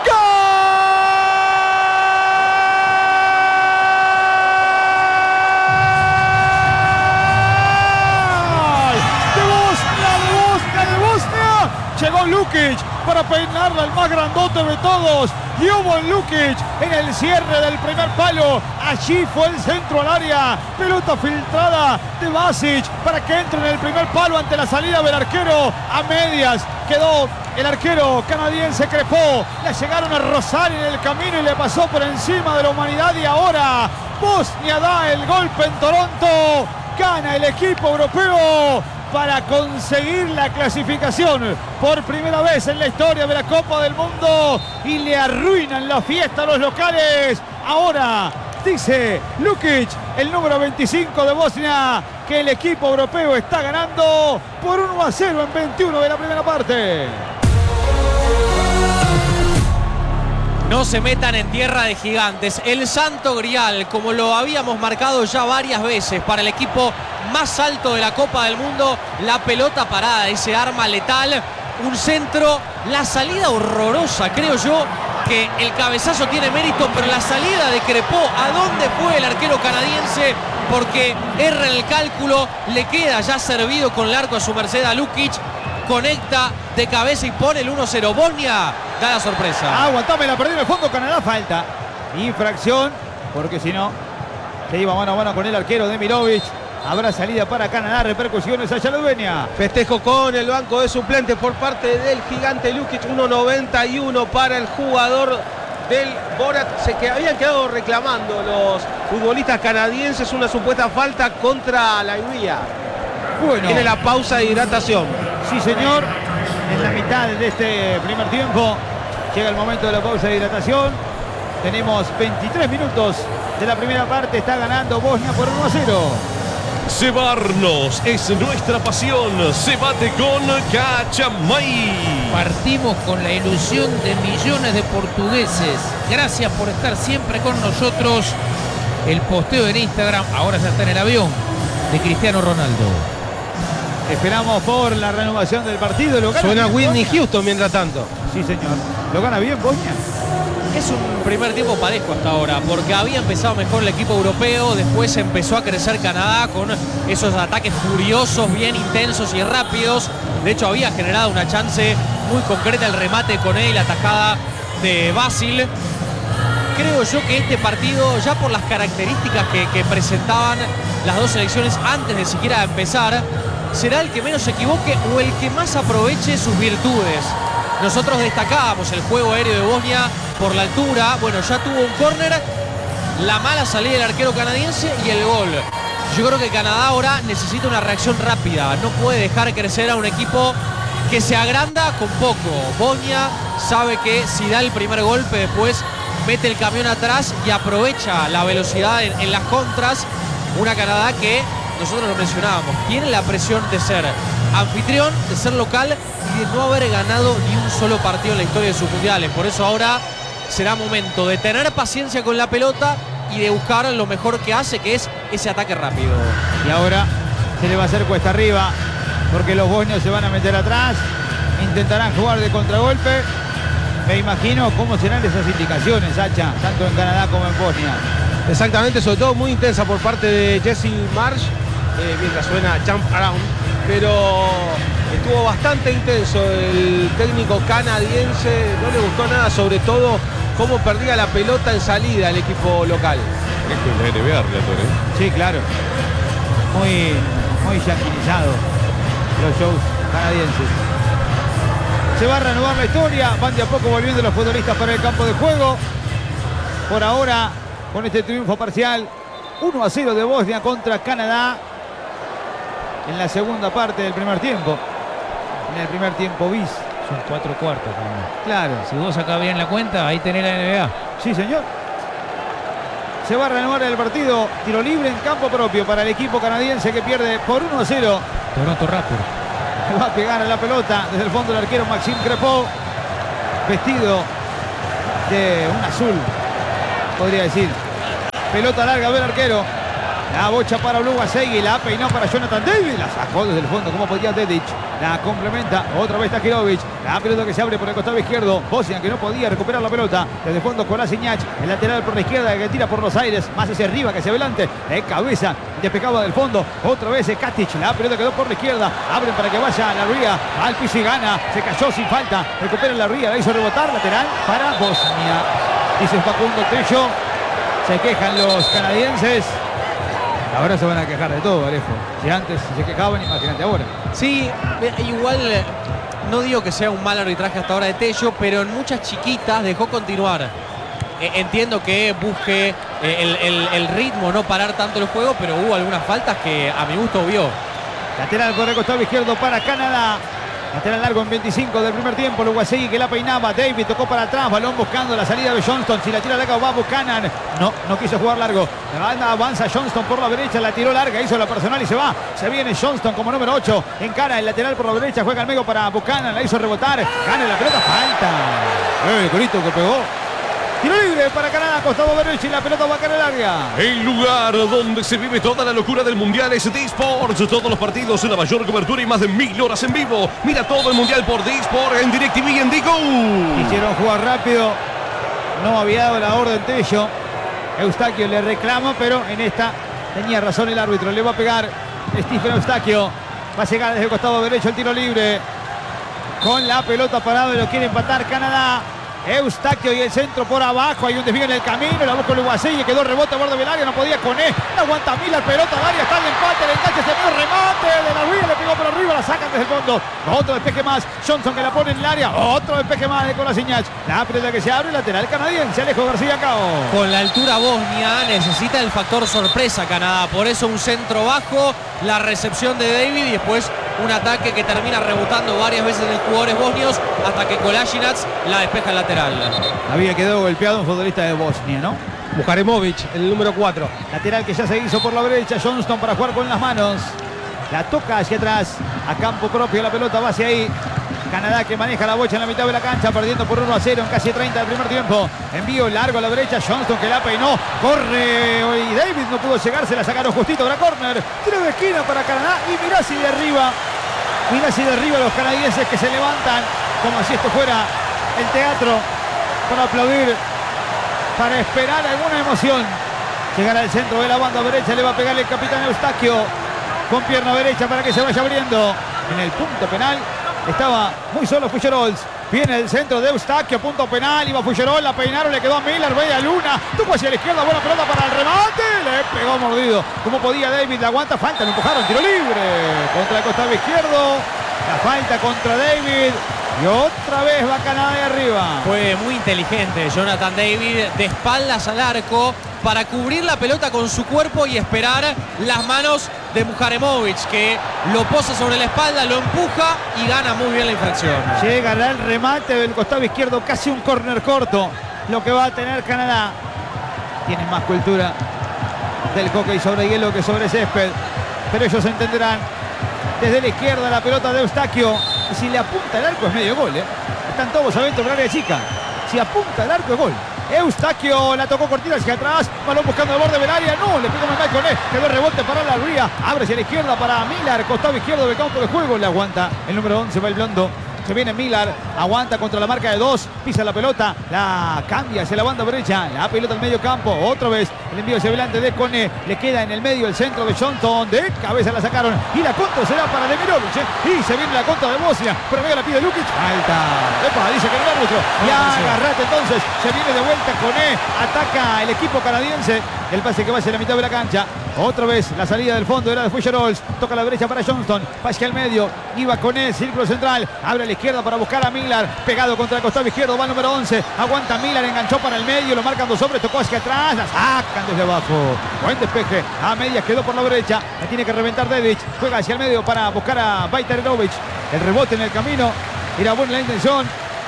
Llegó Lukic para peinarla, el más grandote de todos. Jovan Lukic en el cierre del primer palo. Allí fue el centro al área. Pelota filtrada de Basic para que entre en el primer palo ante la salida del arquero. A medias quedó el arquero canadiense Crepó. Le llegaron a rozar en el camino y le pasó por encima de la humanidad. Y ahora Bosnia da el golpe en Toronto. Gana el equipo europeo para conseguir la clasificación por primera vez en la historia de la Copa del Mundo y le arruinan la fiesta a los locales. Ahora dice Lukic, el número 25 de Bosnia, que el equipo europeo está ganando por 1-0 en 21 de la primera parte. No se metan en tierra de gigantes. El santo grial, como lo habíamos marcado ya varias veces, para el equipo más alto de la Copa del Mundo, la pelota parada, ese arma letal, un centro, la salida horrorosa. Creo yo que el cabezazo tiene mérito, pero la salida de Crepó, ¿a dónde fue el arquero canadiense? Porque erra en el cálculo, le queda ya servido con el arco a su merced a Lukic. Conecta de cabeza y pone el 1-0. Bosnia da la sorpresa. Aguantame, la perdió en el fondo. Canadá, falta. Infracción, porque si no, se iba mano a mano con el arquero de Mirovic. Habrá salida para Canadá, repercusiones allá en Dueña. Festejo con el banco de suplentes por parte del gigante Lukic. 1.91 para el jugador del Borat. Que habían quedado reclamando los futbolistas canadienses una supuesta falta contra la Hungría. Bueno, tiene la pausa de hidratación. Sí, señor. En la mitad de este primer tiempo llega el momento de la pausa de hidratación. Tenemos 23 minutos de la primera parte. Está ganando Bosnia por 1-0. Cebarnos es nuestra pasión. Cebate con Cachamay. Partimos con la ilusión de millones de portugueses. Gracias por estar siempre con nosotros. El posteo en Instagram, ahora ya está en el avión, de Cristiano Ronaldo. Esperamos por la renovación del partido. ¿Lo gana Suena bien, Whitney Bosnia? Houston mientras tanto. Sí, señor. ¿Lo gana bien Bosnia? Es un primer tiempo parejo hasta ahora, porque había empezado mejor el equipo europeo, después empezó a crecer Canadá con esos ataques furiosos, bien intensos y rápidos. De hecho, había generado una chance muy concreta el remate con él, la tajada de Basil. Creo yo que este partido, ya por las características que presentaban las dos selecciones antes de siquiera empezar, será el que menos se equivoque o el que más aproveche sus virtudes. Nosotros destacábamos el juego aéreo de Bosnia por la altura. Bueno, ya tuvo un córner, la mala salida del arquero canadiense y el gol. Yo creo que Canadá ahora necesita una reacción rápida. No puede dejar crecer a un equipo que se agranda con poco. Bosnia sabe que si da el primer golpe después mete el camión atrás y aprovecha la velocidad en las contras. Una Canadá que, nosotros lo mencionábamos, tiene la presión de ser anfitrión, de ser local y de no haber ganado ni un solo partido en la historia de sus mundiales. Por eso ahora será momento de tener paciencia con la pelota y de buscar lo mejor que hace, que es ese ataque rápido. Y ahora se le va a hacer cuesta arriba porque los bosnios se van a meter atrás, intentarán jugar de contragolpe. Me imagino cómo serán esas indicaciones, Sacha, tanto en Canadá como en Bosnia. Exactamente, sobre todo muy intensa por parte de Jesse Marsh, mientras suena Jump Around, pero estuvo bastante intenso el técnico canadiense, no le gustó nada, sobre todo cómo perdía la pelota en salida el equipo local. Esto es la NBA, Relator, ¿eh? Sí, claro. muy yanquinizados los shows canadienses. Se va a reanudar la historia, van de a poco volviendo los futbolistas para el campo de juego. Por ahora, con este triunfo parcial, 1-0 de Bosnia contra Canadá en la segunda parte del primer tiempo. En el primer tiempo bis. Son 4 cuartos. ¿No? Claro. Si vos sacás bien la cuenta, ahí tenés la NBA. Sí, señor. Se va a reanudar el partido. Tiro libre en campo propio para el equipo canadiense que pierde por 1-0. Toronto Raptors. Va a pegar a la pelota desde el fondo el arquero Maxime Crepeau, vestido de un azul, podría decir. Pelota larga del arquero. La bocha para Oluwaseigi, la peinó para Jonathan David, la sacó desde el fondo como podía Dedic, la complementa, otra vez Tahirovic, la pelota que se abre por el costado izquierdo, Bosnia que no podía recuperar la pelota, desde el fondo Kolasinac, el lateral por la izquierda que tira por los aires, más hacia arriba que hacia adelante, de cabeza, despejaba del fondo, otra vez Katic, la pelota quedó por la izquierda, abren para que vaya la Ría, al piso y gana, se cayó sin falta, recupera la Ría, la hizo rebotar, lateral para Bosnia, dice Facundo Tello, se quejan los canadienses. Ahora se van a quejar de todo, Alejo. Si antes se quejaban, imagínate ahora. Sí, igual no digo que sea un mal arbitraje hasta ahora de Tello, pero en muchas chiquitas dejó continuar. Entiendo que busque el ritmo, no parar tanto el juego, pero hubo algunas faltas que a mi gusto vio. Lateral por el costado izquierdo para Canadá. Lateral largo en 25 del primer tiempo. Oluwaseigi que la peinaba. David tocó para atrás. Balón buscando la salida de Johnston. Si la tira larga va Buchanan. No quiso jugar largo. La banda avanza Johnston por la derecha. La tiró larga. Hizo la personal y se va. Se viene Johnston como número 8. Encara el lateral por la derecha. Juega al medio para Buchanan. La hizo rebotar. Gana la pelota. Falta. El golito que pegó. Tiro libre para Canadá, costado derecho y la pelota va a caer larga. El lugar donde se vive toda la locura del Mundial es D-Sports. Todos los partidos en la mayor cobertura y más de 1000 horas en vivo. Mira todo el Mundial por D-Sports en DirecTV y en Digo. Quisieron jugar rápido. No había dado la orden Tello. Eustaquio le reclama, pero en esta tenía razón el árbitro. Le va a pegar Stephen Eustaquio. Va a llegar desde el costado derecho el tiro libre. Con la pelota parada lo quiere empatar Canadá. Eustaquio y el centro por abajo, hay un desvío en el camino, la busca Oluwaseigi, quedó rebote a borde del área, no podía con él, no aguanta Miller, pelota al área, está el empate, el enganche, se vio remate de la Ría, le pegó por arriba, la sacan desde el fondo, otro despeje más, Johnson que la pone en el área, otro despeje más de Kolasinac, la pelota que se abre, lateral canadiense, Alejo García Cao. Con la altura Bosnia necesita el factor sorpresa Canadá, por eso un centro bajo, la recepción de David y después un ataque que termina rebotando varias veces en jugadores bosnios hasta que Kolasinac la despeja el lateral. Había quedado golpeado un futbolista de Bosnia, ¿no? Mujaremovic, el número 4. Lateral que ya se hizo por la derecha, Johnston para jugar con las manos. La toca hacia atrás, a campo propio, la pelota va hacia ahí. Canadá que maneja la bocha en la mitad de la cancha, perdiendo por 1-0 en casi 30 del primer tiempo. Envío largo a la derecha, Johnston que la peinó, corre y David no pudo llegar, se la sacaron justito para córner. Tiro de esquina para Canadá y mirá si de arriba los canadienses que se levantan como si esto fuera el teatro para aplaudir, para esperar alguna emoción. Llegará al centro de la banda derecha, le va a pegar el capitán Eustaquio con pierna derecha para que se vaya abriendo. En el punto penal estaba muy solo Figueroa. Viene el centro de Eustaquio, punto penal, iba Figueroa, la peinaron, le quedó a Miller, veía Luna, tocó hacia la izquierda, buena pelota para el remate, le pegó mordido, como podía David, la aguanta, falta, lo empujaron, tiro libre, contra el costado izquierdo, la falta contra David, y otra vez va Canadá de arriba. Fue muy inteligente Jonathan David, de espaldas al arco, para cubrir la pelota con su cuerpo y esperar las manos de Mujaremovic, que lo posa sobre la espalda, lo empuja y gana muy bien la infracción. Llegará el remate del costado izquierdo, casi un córner corto, lo que va a tener Canadá. Tienen más cultura del hockey sobre hielo que sobre césped, pero ellos entenderán. Desde la izquierda la pelota de Eustaquio, y si le apunta el arco es medio gol, ¿eh? Están todos adentro del área chica. Si apunta el arco es gol. Eustaquio la tocó cortita hacia atrás, balón buscando el borde del área, no, le pegó mal con él, quedó el rebote para la Ría, abre hacia la izquierda para Miller, costado izquierdo del campo de juego, le aguanta el número 11, va el blondo, se viene Miller, aguanta contra la marca de 2, pisa la pelota, la cambia hacia la banda derecha, la pelota al medio campo, otra vez el envío hacia adelante de Kone, le queda en el medio el centro de Johnston, de cabeza la sacaron y la contra será para Demirovic, y se viene la contra de Bosnia, pero medio la pide Lukic, falta, epa, dice que no el árbitro, y agarrate entonces, se viene de vuelta Kone, ataca el equipo canadiense, el pase que va hacia la mitad de la cancha, Otra vez la salida del fondo era de Fusherols. Toca a la derecha para Johnston. Va hacia el medio. Iba con el círculo central. Abre a la izquierda para buscar a Miller. Pegado contra el costado izquierdo. Va el número 11. Aguanta Miller. Enganchó para el medio. Lo marcan 2 hombres. Tocó hacia atrás. La sacan desde abajo. Buen despeje. A medias quedó por la derecha. La tiene que reventar Dedic. Juega hacia el medio para buscar a Bajtarević. El rebote en el camino. Era buena la intención.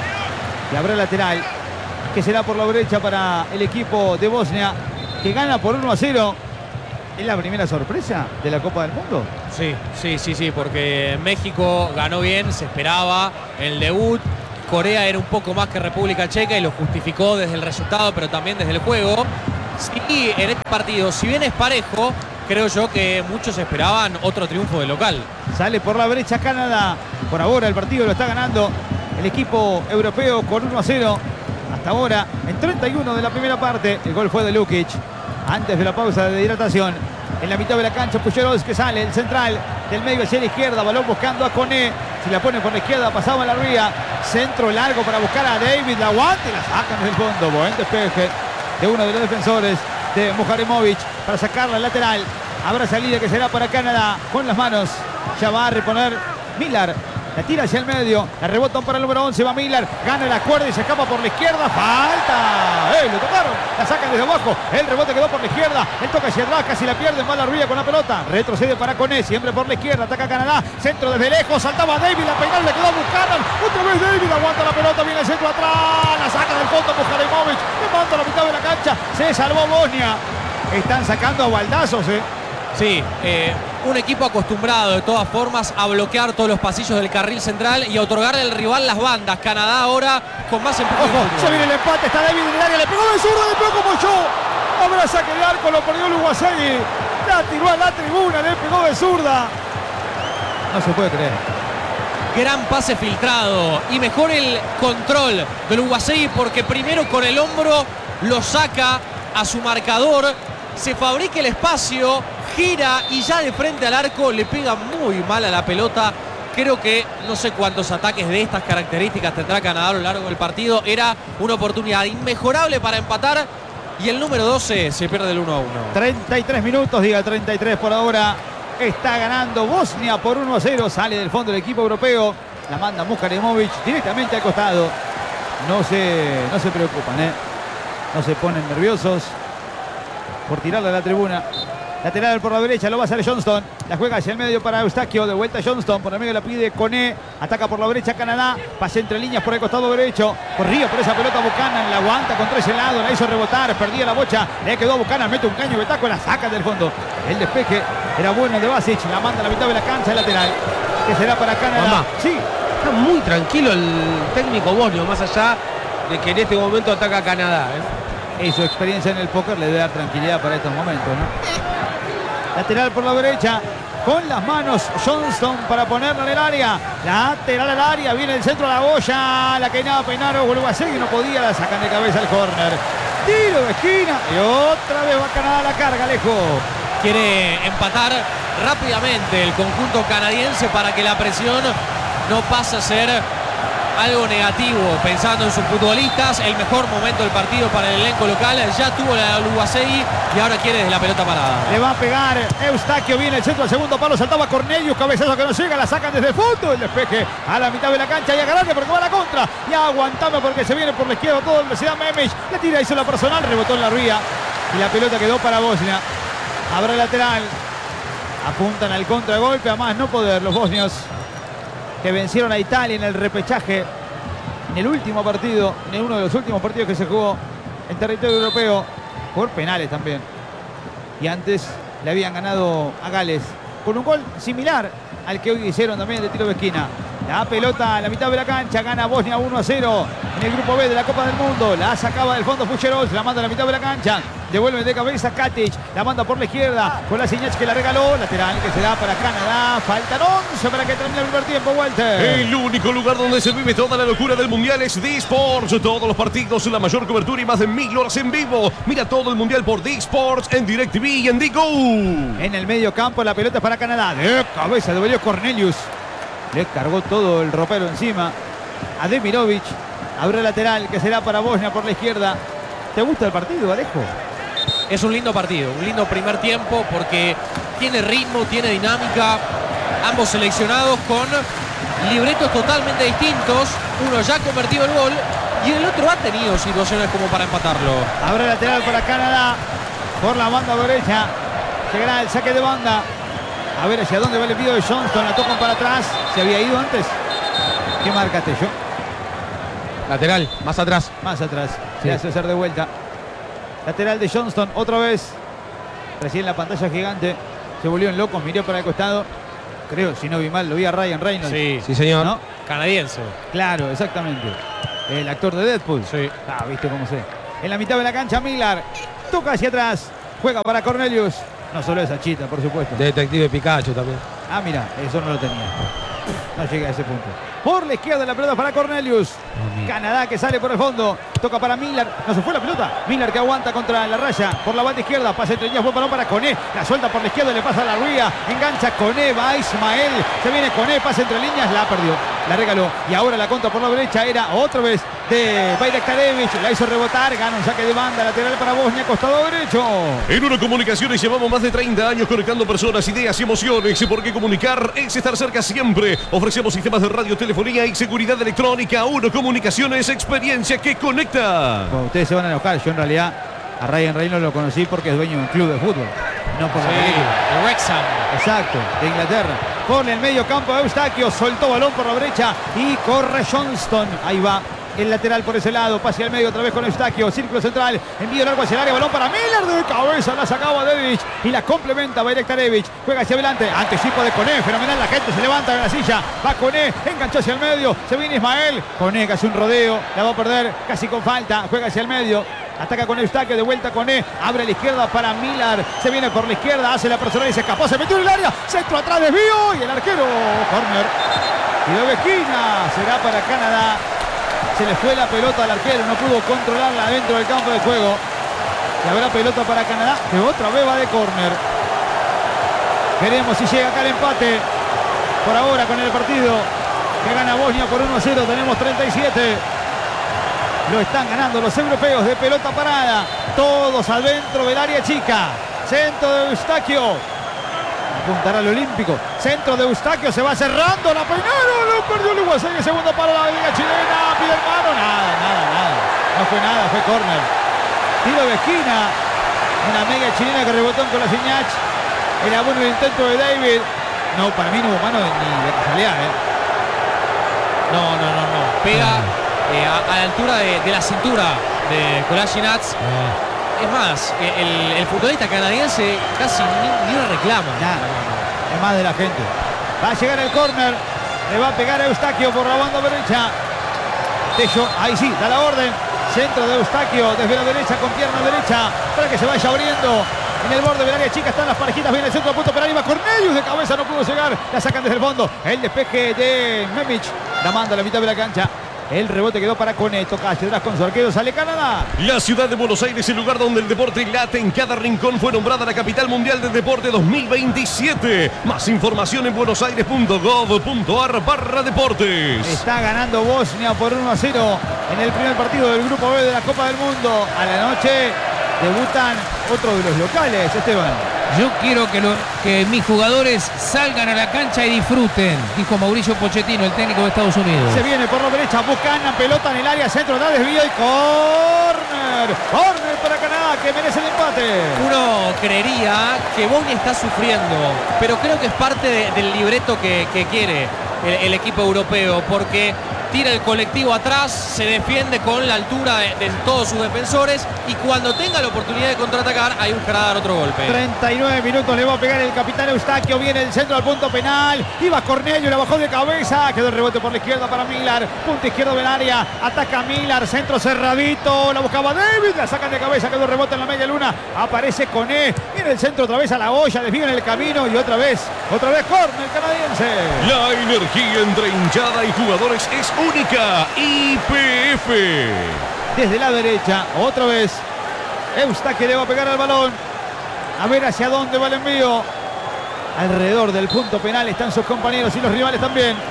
Y habrá lateral, que será por la derecha para el equipo de Bosnia, que gana por 1-0. ¿Es la primera sorpresa de la Copa del Mundo? Sí, porque México ganó bien, se esperaba el debut. Corea era un poco más que República Checa y lo justificó desde el resultado, pero también desde el juego. Sí, en este partido, si bien es parejo, creo yo que muchos esperaban otro triunfo del local. Sale por la derecha Canadá. Por ahora el partido lo está ganando el equipo europeo con 1-0. Hasta ahora, en 31 de la primera parte, el gol fue de Lukic. Antes de la pausa de hidratación, en la mitad de la cancha, Pucheros que sale, el central del medio hacia la izquierda, balón buscando a Koné. Si la pone por la izquierda, pasaba la ría. Centro largo para buscar a David, la aguanta y la sacan desde el fondo. Buen despeje de uno de los defensores de Muharremowicz para sacarla al lateral. Habrá salida que será para Canadá con las manos. Ya va a reponer Miller. La tira hacia el medio, la rebotan para el número 11, va Miller, gana la cuerda y se escapa por la izquierda, falta, lo tocaron, la sacan desde abajo, el rebote quedó por la izquierda, el toque hacia atrás, casi la pierde, va la Rubia con la pelota, retrocede para Koné, siempre por la izquierda, ataca Canadá, centro desde lejos, saltaba David, la peinada le quedó a Buchanan, otra vez David, aguanta la pelota, viene el centro atrás, la saca del fondo Muharremowicz, le manda a la mitad de la cancha, se salvó Bosnia, están sacando a baldazos, Sí, un equipo acostumbrado de todas formas a bloquear todos los pasillos del carril central y a otorgarle al rival las bandas. Canadá ahora con más empuje. Ojo, se viene el empate, está David en el área, le pegó de zurda, le pegó como yo. Habrá saque de arco, lo perdió Luwazegi. La tiró a la tribuna, le pegó de zurda. No se puede creer. Gran pase filtrado y mejor el control de Luwazegi porque primero con el hombro lo saca a su marcador, se fabrica el espacio, gira y ya de frente al arco le pega muy mal a la pelota. Creo que no sé cuántos ataques de estas características tendrá Canadá a lo largo del partido. Era una oportunidad inmejorable para empatar y el número 12 se pierde el 1-1. 33 minutos, diga 33 por ahora. Está ganando Bosnia por 1-0. Sale del fondo el equipo europeo. La manda Muharremowicz directamente al costado. No se preocupan, no se ponen nerviosos por tirarla a la tribuna. Lateral por la derecha, lo va a hacer Johnston. La juega hacia el medio para Eustaquio. De vuelta Johnston. Por el medio la pide Koné. Ataca por la derecha Canadá. Pase entre líneas por el costado derecho. Corría por esa pelota Buchanan. La aguanta contra ese lado. La hizo rebotar. Perdía la bocha. Le quedó a Buchanan. Mete un caño de taco. La saca del fondo. El despeje era bueno de Basic. La manda a la mitad de la cancha. Lateral. Que será para Canadá. Mamá. Sí. Está muy tranquilo el técnico bosnio. Más allá de que en este momento ataca a Canadá. Y su experiencia en el póker le debe dar tranquilidad para estos momentos, ¿no? Lateral por la derecha, con las manos Johnston para ponerla en el área. Lateral al área, viene el centro a la boya. La que nada peinaron, vuelve a seguir, no podía, la sacan de cabeza al córner. Tiro de esquina y otra vez va Canadá a la carga, lejos. Quiere empatar rápidamente el conjunto canadiense para que la presión no pase a ser algo negativo, pensando en sus futbolistas. El mejor momento del partido para el elenco local ya tuvo la Luwazegi y ahora quiere desde la pelota parada. Le va a pegar Eustaquio, viene el centro al segundo palo, saltaba Cornelius, cabezazo que no llega, la sacan desde el fondo, el despeje a la mitad de la cancha y a ganarle porque va a la contra y aguantame porque se viene por la izquierda toda velocidad Memić, la tira, hizo la personal, rebotó en la ría y la pelota quedó para Bosnia. Habrá lateral, apuntan al contragolpe, a más no poder los bosnios, que vencieron a Italia en el repechaje, en el último partido, en uno de los últimos partidos que se jugó en territorio europeo, por penales también. Y antes le habían ganado a Gales, con un gol similar al que hoy hicieron también de tiro de esquina. La pelota a la mitad de la cancha, gana Bosnia 1-0 en el grupo B de la Copa del Mundo. La sacaba del fondo Pucheros, la manda a la mitad de la cancha. Devuelve de cabeza Katic, la manda por la izquierda con la Siñach que la regaló. Lateral que se da para Canadá. Faltan 11 para que termine el primer tiempo, Walter. El único lugar donde se vive toda la locura del Mundial es D-Sports. Todos los partidos, la mayor cobertura y más de 1000 horas en vivo. Mira todo el Mundial por D-Sports en DirecTV y en Digo. En el medio campo la pelota es para Canadá. De cabeza devolvió Cornelius. Le cargó todo el ropero encima a Demirovic. Abre lateral que será para Bosnia por la izquierda. ¿Te gusta el partido, Alejo? es un lindo partido, un lindo primer tiempo porque tiene ritmo, tiene dinámica. Ambos seleccionados con libretos totalmente distintos. Uno ya ha convertido el gol y el otro ha tenido situaciones como para empatarlo. Abre lateral para Canadá por la banda derecha. Llegará el saque de banda. A ver hacia dónde va el envío de Johnston. La tocan para atrás. ¿Se había ido antes? ¿Qué marca Tello? Lateral, más atrás. Más atrás. Sí. Se hace hacer de vuelta. Lateral de Johnston. Otra vez. Recién la pantalla gigante. Se volvió en locos. Miró para el costado. Creo, si no vi mal, lo vi a Ryan Reynolds. Sí, señor. ¿No? Canadiense. Claro, exactamente. El actor de Deadpool. Sí. Ah, viste cómo sé. En la mitad de la cancha, Miller. Toca hacia atrás. Juega para Cornelius. No solo esa chita, por supuesto. Detective Pikachu también. Ah, mira, eso no lo tenía. No llega a ese punto. Por la izquierda la pelota para Cornelius. Canadá que sale por el fondo. Toca para Miller. No se fue la pelota. Miller que aguanta contra la raya. Por la banda izquierda. Pase entre líneas. Buen balón para Koné. La suelta por la izquierda. Le pasa a la Ría. Engancha Koné. Va Ismael. Se viene Koné. Pase entre líneas. La perdió. La regaló. Y ahora la contra por la derecha. Era otra vez de Bayraktarevic. La hizo rebotar. Gana un saque de banda. Lateral para Bosnia. Costado derecho. En Uno Comunicaciones llevamos más de 30 años conectando personas, ideas y emociones. Porque comunicar es estar cerca siempre. Ofrecemos sistemas de radio, telefonía y seguridad electrónica. Uno Comunicaciones, experiencia que conecta. Bueno, ustedes se van a enojar. Yo en realidad a Ryan Reynolds lo conocí porque es dueño de un club de fútbol. No por la película. El Wrexham. Exacto, de Inglaterra. Por el medio campo Eustaquio. Soltó balón por la brecha y corre Johnston. Ahí va. El lateral por ese lado, pase al medio otra vez con Eustaquio, círculo central, envío largo hacia el área, balón para Miller, de cabeza la sacaba Devic y la complementa Bayraktarevic, juega hacia adelante, anticipo de Koné, fenomenal, la gente se levanta de la silla, va Koné, enganchó hacia el medio, se viene Ismael, Koné que hace un rodeo, la va a perder casi con falta, juega hacia el medio, ataca con Eustaquio, de vuelta Koné, abre a la izquierda para Miller, se viene por la izquierda, hace la personal y se escapó, se metió en el área, centro atrás, desvío y el arquero, corner, tiro de esquina, será para Canadá. Se le fue la pelota al arquero, no pudo controlarla dentro del campo de juego. Y habrá pelota para Canadá, que otra vez va de córner. Veremos si llega acá el empate. Por ahora con el partido que gana Bosnia por 1-0, tenemos 37. Lo están ganando los europeos de pelota parada. Todos adentro del área chica. Centro de Eustaquio. Apuntará al olímpico. Centro de Eustaquio, se va cerrando la peinada. Lo perdió el Uruguay. Segundo para la liga chilena. Pide hermano. Nada. No fue nada, fue córner. Tiro de esquina. Una mega chilena que rebotó con la Ciñach. Era bueno el intento de David. No, para mí no hubo mano ni de casualidad. No. Pega a la altura de la cintura de Kolasinac. Es más, el futbolista canadiense casi ni una reclama. Nada, es más de la gente. Va a llegar el córner. Le va a pegar a Eustaquio por la banda derecha. Tello, ahí sí, da la orden. Centro de Eustaquio desde la derecha con pierna derecha para que se vaya abriendo. En el borde del área chica están las parejitas. Viene el centro, punto penal. Iba Cornelius de cabeza, no pudo llegar. La sacan desde el fondo. El despeje de Memic. La manda a la mitad de la cancha. El rebote quedó para Koné. Toca hacia atrás con su arquero. Sale Canadá. La ciudad de Buenos Aires, el lugar donde el deporte late en cada rincón, fue nombrada la capital mundial del deporte 2027. Más información en buenosaires.gov.ar/deportes. Está ganando Bosnia por 1-0 en el primer partido del Grupo B de la Copa del Mundo. A la noche debutan otro de los locales, Esteban. Yo quiero que mis jugadores salgan a la cancha y disfruten, dijo Mauricio Pochettino, el técnico de Estados Unidos. Se viene por la derecha, Buchanan, pelota en el área, centro, da desvío y córner. Córner para Canadá, que merece el empate. Uno creería que Bosnia está sufriendo, pero creo que es parte del libreto que quiere el equipo europeo, porque tira el colectivo atrás, se defiende con la altura de todos sus defensores y cuando tenga la oportunidad de contraatacar, ahí buscará dar otro golpe. 39 minutos, le va a pegar el capitán Eustaquio, viene el centro al punto penal, iba Cornelio, la bajó de cabeza, quedó el rebote por la izquierda para Miller, punto izquierdo del área, ataca Miller, centro cerradito, la buscaba David, la sacan de cabeza, quedó el rebote en la media luna, aparece Koné, viene el centro otra vez a la olla, desvío en el camino y otra vez córner canadiense. La energía entre hinchada y jugadores es única. YPF. Desde la derecha, otra vez Eustaquio le va a pegar al balón. A ver hacia dónde va el envío. Alrededor del punto penal están sus compañeros y los rivales también.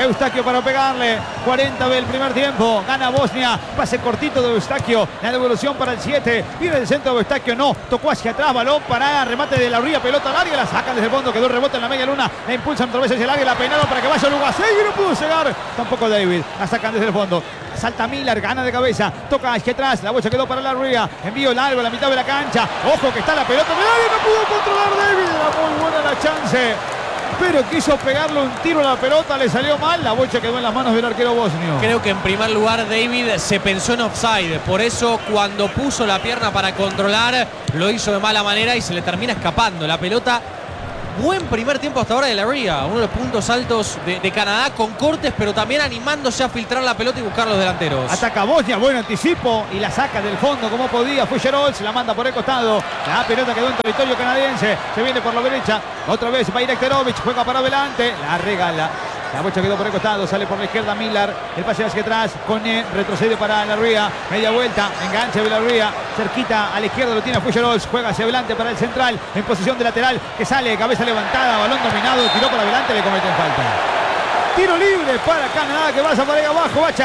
Eustaquio para pegarle. 40 del primer tiempo. Gana Bosnia. Pase cortito de Eustaquio. La devolución para el 7. Viene el centro de Eustaquio. No. Tocó hacia atrás. Balón para remate de la Ría. Pelota al área. La sacan desde el fondo. Quedó el rebote en la media luna. La impulsan otra vez hacia el área. La peinaron para que vaya Lugacegui. No pudo llegar. Tampoco David. La sacan desde el fondo. Salta Miller. Gana de cabeza. Toca hacia atrás. La bocha quedó para la Ría. Envío largo a la mitad de la cancha. Ojo que está la pelota. No pudo controlar David. Era muy buena la chance. Pero quiso pegarle un tiro a la pelota, le salió mal, la bocha quedó en las manos del arquero bosnio. Creo que en primer lugar David se pensó en offside, por eso cuando puso la pierna para controlar lo hizo de mala manera y se le termina escapando la pelota. Buen primer tiempo hasta ahora de la Ría, uno de los puntos altos de Canadá, con cortes pero también animándose a filtrar la pelota y buscar los delanteros. Ataca Bosnia, buen anticipo y la saca del fondo como podía. Fuscherol se la manda por el costado. La pelota quedó en territorio canadiense. Se viene por la derecha. Otra vez Bajraktarovic juega para adelante. La regala. La bocha quedó por el costado, sale por la izquierda Miller. El pase hacia atrás, Kone retrocede para la Ría. Media vuelta, enganche de la Ría. Cerquita a la izquierda lo tiene Fuscherol. Juega hacia adelante para el central. En posición de lateral, que sale, cabeza levantada, balón dominado. Tiró para adelante, le cometen falta. Tiro libre para Canadá, que pasa por ahí abajo, Bacha.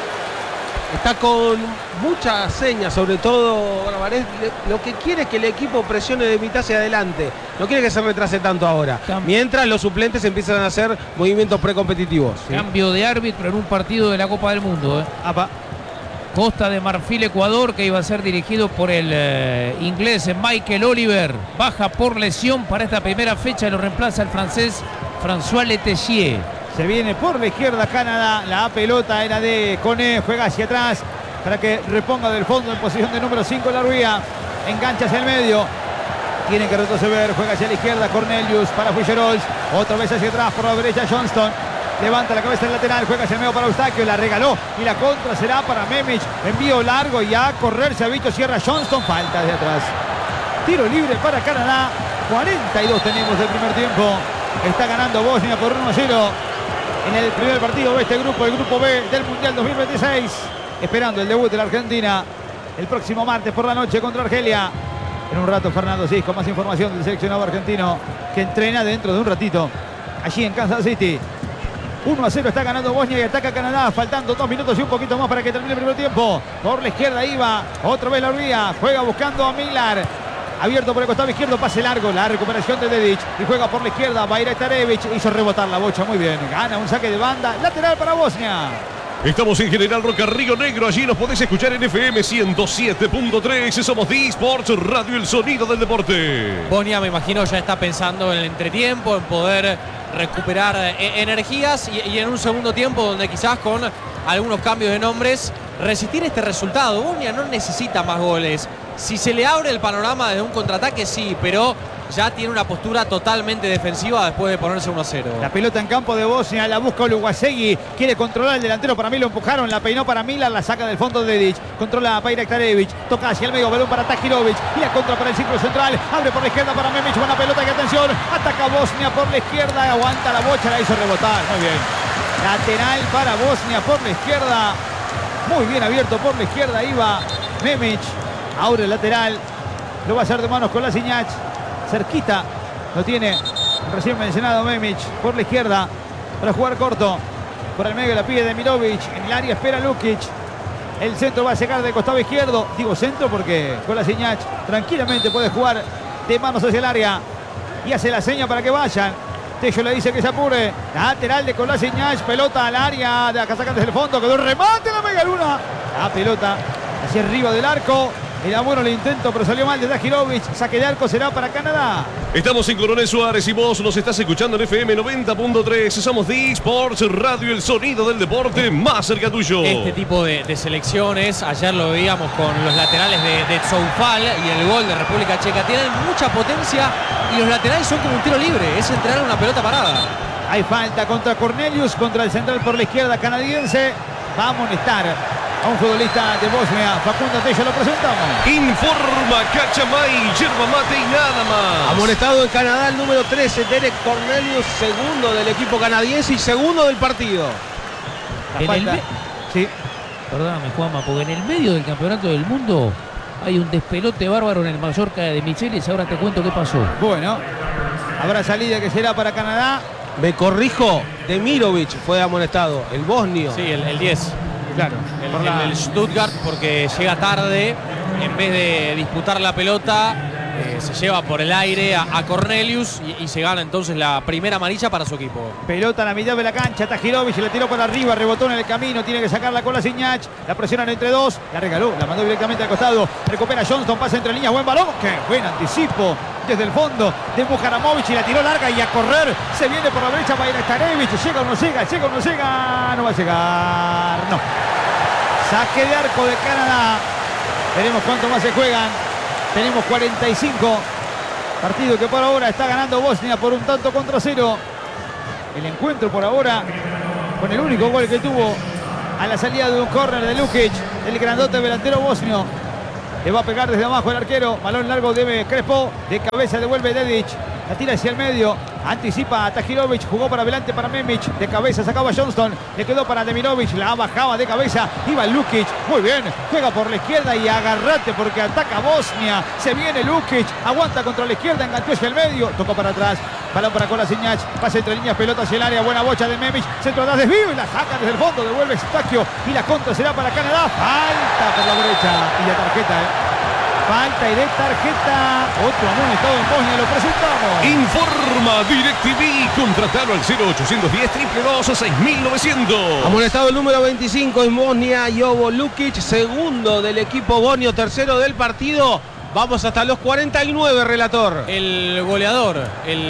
Está con muchas señas, sobre todo Barbarés. Lo que quiere es que el equipo presione de mitad hacia adelante. No quiere que se retrase tanto ahora. Mientras los suplentes empiezan a hacer movimientos precompetitivos. ¿Sí? Cambio de árbitro en un partido de la Copa del Mundo. Costa de Marfil, Ecuador, que iba a ser dirigido por el inglés Michael Oliver. Baja por lesión para esta primera fecha y lo reemplaza el francés François Letellier. Se viene por la izquierda Canadá. La pelota era de Kone. Juega hacia atrás para que reponga del fondo en posición de número 5 la Ría. Engancha hacia el medio. Tiene que retroceder. Juega hacia la izquierda Cornelius para Fuscherol. Otra vez hacia atrás por la derecha Johnston. Levanta la cabeza del lateral. Juega hacia el medio para Eustaquio. La regaló. Y la contra será para Memic. Envío largo y a correr. Se ha visto cierra Johnston. Falta de atrás. Tiro libre para Canadá. 42 tenemos del primer tiempo. Está ganando Bosnia por 1-0. En el primer partido de este grupo, el grupo B del Mundial 2026. Esperando el debut de la Argentina el próximo martes por la noche contra Argelia. En un rato Fernando Cis con más información del seleccionado argentino que entrena dentro de un ratito allí en Kansas City. 1-0 está ganando Bosnia y ataca Canadá. Faltando 2 minutos y un poquito más para que termine el primer tiempo. Por la izquierda iba otra vez la Ría. Juega buscando a Miller. Abierto por el costado izquierdo, pase largo, la recuperación de Dedic y juega por la izquierda, Bajraktarevic, hizo rebotar la bocha, muy bien, gana un saque de banda, lateral para Bosnia. Estamos en General Roca, Río Negro, allí nos podés escuchar en FM 107.3, somos D-Sports, Radio El Sonido del Deporte. Bosnia, me imagino, ya está pensando en el entretiempo, en poder recuperar energías y en un segundo tiempo donde quizás con algunos cambios de nombres resistir este resultado. Bosnia no necesita más goles. Si se le abre el panorama de un contraataque, sí, pero ya tiene una postura totalmente defensiva después de ponerse 1-0. La pelota en campo de Bosnia, la busca Lugacegui, quiere controlar el delantero, para mí lo empujaron, la peinó para Miller, la saca del fondo de Dedic, controla a Bajraktarevic, toca hacia el medio, balón para Tahirovic, y la contra para el círculo central, abre por la izquierda para Memic, buena pelota, que atención, ataca Bosnia por la izquierda, aguanta la bocha, la hizo rebotar, muy bien. Lateral para Bosnia por la izquierda, muy bien abierto por la izquierda, iba Memic. Ahora el lateral, lo va a hacer de manos con Lasinjak. Cerquita, lo tiene recién mencionado Memic por la izquierda para jugar corto. Por el medio la pide Demirovic, en el área espera Lukic. El centro va a llegar del costado izquierdo. Digo centro porque con Lasinjak tranquilamente puede jugar de manos hacia el área. Y hace la seña para que vayan. Tello le dice que se apure. Lateral de Kolasinac, pelota al área. De acá sacan desde el fondo, quedó el remate en la media luna. La pelota hacia arriba del arco. Era bueno el intento, pero salió mal de Tahirovic. Saque de arco será para Canadá. Estamos en Coronel Suárez y vos nos estás escuchando en FM 90.3. Somos D-Sports, Radio El Sonido del Deporte, más cerca tuyo. Este tipo de selecciones, ayer lo veíamos con los laterales de Zoufal y el gol de República Checa. Tienen mucha potencia y los laterales son como un tiro libre. Es entregar una pelota parada. Hay falta contra Cornelius, contra el central por la izquierda canadiense. Va a amonestar a un futbolista de Bosnia. Facundo Tello, lo presentamos. Informa Cachamay, yerba mate y nada más. Amonestado en Canadá el número 13, Derek Cornelius, segundo del equipo canadiense y segundo del partido. La falta. Sí. Perdóname, Juanma, porque en el medio del campeonato del mundo hay un despelote bárbaro en el Mallorca de Michelis. Ahora te cuento qué pasó. Bueno, habrá salida que será para Canadá. Me corrijo, Demirovic fue amonestado, el bosnio. Sí, el 10. Claro. El Stuttgart, porque llega tarde, en vez de disputar la pelota, se lleva por el aire a Cornelius y se gana entonces la primera amarilla para su equipo. Pelota a la mitad de la cancha, Tahirovic la tiró para arriba, rebotó en el camino, tiene que sacarla con la Kolasinac, la presionan entre dos, la regaló, la mandó directamente al costado, recupera Johnston, pasa entre líneas, buen balón, qué buen anticipo desde el fondo de Mujaramovic y la tiró larga y a correr, se viene por la derecha Bajraktarevic, llega o no llega, no va a llegar, no. Saque de arco de Canadá, veremos cuánto más se juegan. Tenemos 45. Partido que por ahora está ganando Bosnia por un tanto contra 0. El encuentro por ahora con el único gol que tuvo a la salida de un córner de Lukic, el grandote delantero bosnio. Le va a pegar desde abajo el arquero. Balón largo de Crespo. De cabeza devuelve Dedic. La tira hacia el medio. Anticipa a Tahirovic. Jugó para adelante para Memic. De cabeza sacaba Johnston. Le quedó para Demirovic. La bajaba de cabeza. Iba Lukic. Muy bien. Juega por la izquierda y agarrate porque ataca Bosnia. Se viene Lukic. Aguanta contra la izquierda. Enganchó hacia el medio. Tocó para atrás. Balón para Kolasinac. Pasa entre líneas. Pelota hacia el área. Buena bocha de Memic. Centro atrás. Desvío y la saca desde el fondo. Devuelve Stakio. Y la contra será para Canadá. Falta por la derecha. Y la tarjeta. Falta y de tarjeta. Otro amonestado en Bosnia. Lo presentamos. Informa DirecTV. Contratalo al 0810 222 6900. Amonestado el número 25 en Bosnia, Jovo Lukic, segundo del equipo bosnio, tercero del partido. Vamos hasta los 49, relator. El goleador,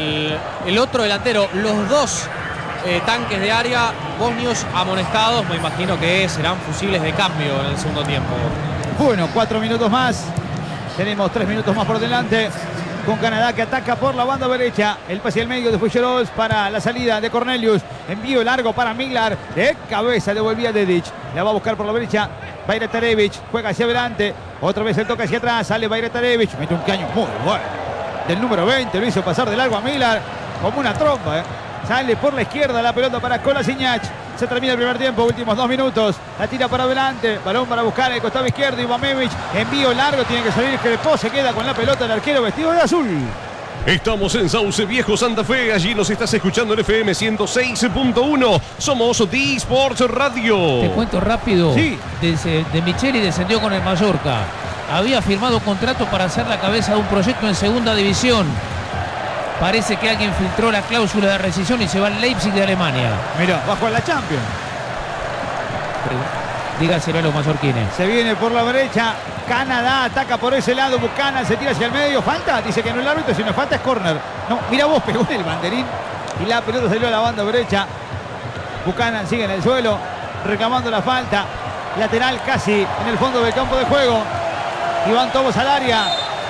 el otro delantero, los dos tanques de área bosnios amonestados. Me imagino que serán fusibles de cambio en el segundo tiempo. Bueno, 4 minutos más. Tenemos 3 minutos más por delante. Con Canadá que ataca por la banda derecha. El pase al medio de Fucherols para la salida de Cornelius. Envío largo para Miglar. De cabeza devolvía Dedic. La va a buscar por la derecha. Bajraktarevic juega hacia adelante. Otra vez el toque hacia atrás. Sale Bajraktarevic. Mete un caño muy bueno. Del número 20 lo hizo pasar de largo a Miglar. Como una trompa. Sale por la izquierda la pelota para Kolasinac. Se termina el primer tiempo, últimos 2 minutos. La tira para adelante, balón para buscar el costado izquierdo. Ivanovic, envío largo, tiene que salir Crespo. Se queda con la pelota el arquero vestido de azul. Estamos en Sauce Viejo, Santa Fe. Allí nos estás escuchando en FM 106.1. Somos D-Sports Radio. Te cuento rápido. Sí. De Micheli descendió con el Mallorca. Había firmado contrato para hacer la cabeza de un proyecto en segunda división. Parece que alguien filtró la cláusula de rescisión y se va al Leipzig de Alemania. Mira, bajo a la Champions. Dígaselo a los mallorquines. Se viene por la derecha. Canadá ataca por ese lado. Buchanan se tira hacia el medio. Falta. Dice que no es el árbitro. Si no falta es córner. No, mira vos, pegó en el banderín. Y la pelota salió a la banda derecha. Buchanan sigue en el suelo. Reclamando la falta. Lateral casi en el fondo del campo de juego. Y van todos al área.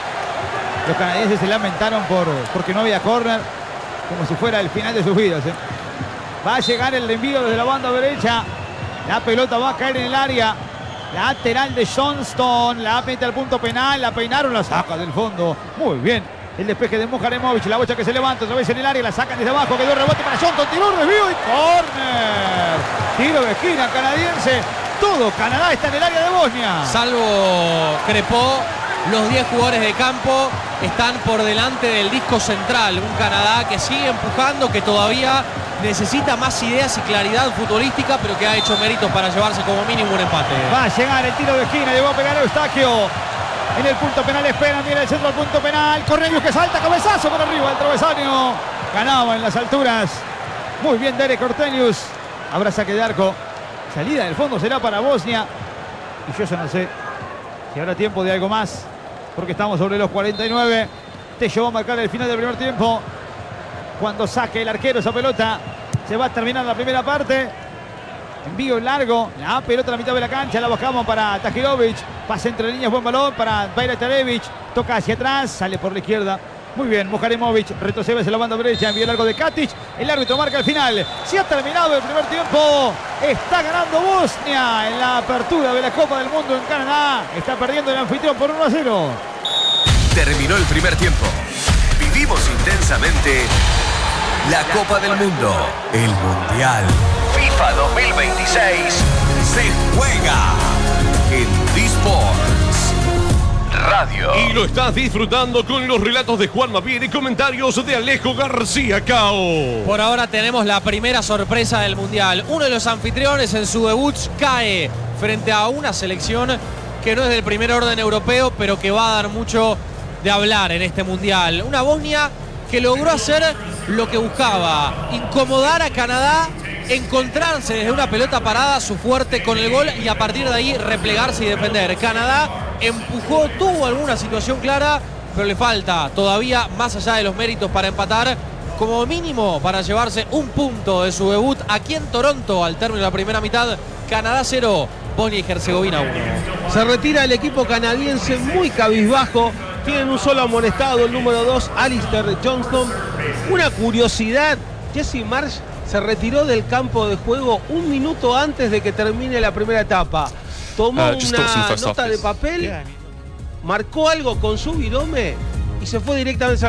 Los canadienses se lamentaron porque no había córner, como si fuera el final de sus vidas. Va a llegar el envío desde la banda derecha. La pelota va a caer en el área. Lateral de Johnston. La mete al punto penal. La peinaron, la saca del fondo. Muy bien. El despeje de Mujaramovic. La bocha que se levanta otra vez en el área. La sacan desde abajo. Quedó rebote para Johnston. Tiró, desvío y córner. Tiro de esquina canadiense. Todo Canadá está en el área de Bosnia. Salvo Crespo, los 10 jugadores de campo están por delante del disco central. Un Canadá que sigue empujando, que todavía necesita más ideas y claridad futbolística, pero que ha hecho méritos para llevarse como mínimo un empate. Va a llegar el tiro de esquina, le va a pegar a Eustaquio. En el punto penal esperan, viene el centro al punto penal. Cornelius que salta, cabezazo por arriba, el travesaño. Ganaba en las alturas. Muy bien Derek Cornelius. Habrá saque de arco. Salida del fondo será para Bosnia. Y yo ya no sé si habrá tiempo de algo más, porque estamos sobre los 49. Tello va a marcar el final del primer tiempo. Cuando saque el arquero esa pelota, se va a terminar la primera parte. Envío largo, la pelota a la mitad de la cancha, la bajamos para Tahirovic. Pasa entre líneas, buen balón para Bajraktarevic. Toca hacia atrás, sale por la izquierda. Muy bien, Mujaramovic retrocede hacia la banda derecha, envío largo de Katic. El árbitro marca el final. Se ha terminado el primer tiempo. Está ganando Bosnia en la apertura de la Copa del Mundo en Canadá. Está perdiendo el anfitrión por 1-0. Terminó el primer tiempo. Vivimos intensamente la Copa del Mundo. El Mundial FIFA 2026 se juega en D-Sports Radio. estadio. Y lo estás disfrutando con los relatos de Juan Mavier y comentarios de Alejo García Cao. Por ahora tenemos la primera sorpresa del Mundial. Uno de los anfitriones en su debut cae frente a una selección que no es del primer orden europeo, pero que va a dar mucho de hablar en este Mundial. Una Bosnia que logró hacer lo que buscaba, incomodar a Canadá, encontrarse desde una pelota parada su fuerte con el gol y a partir de ahí replegarse y defender. Canadá empujó, tuvo alguna situación clara, pero le falta todavía, más allá de los méritos, para empatar, como mínimo para llevarse un punto de su debut aquí en Toronto al término de la primera mitad. Canadá 0, Bosnia y Herzegovina 1. Se retira el equipo canadiense muy cabizbajo. Tienen un solo amonestado, el número 2, Alistair Johnston. Una curiosidad, Jesse Marsh se retiró del campo de juego un minuto antes de que termine la primera etapa. Tomó una nota de papel, marcó algo con su virome y se fue directamente al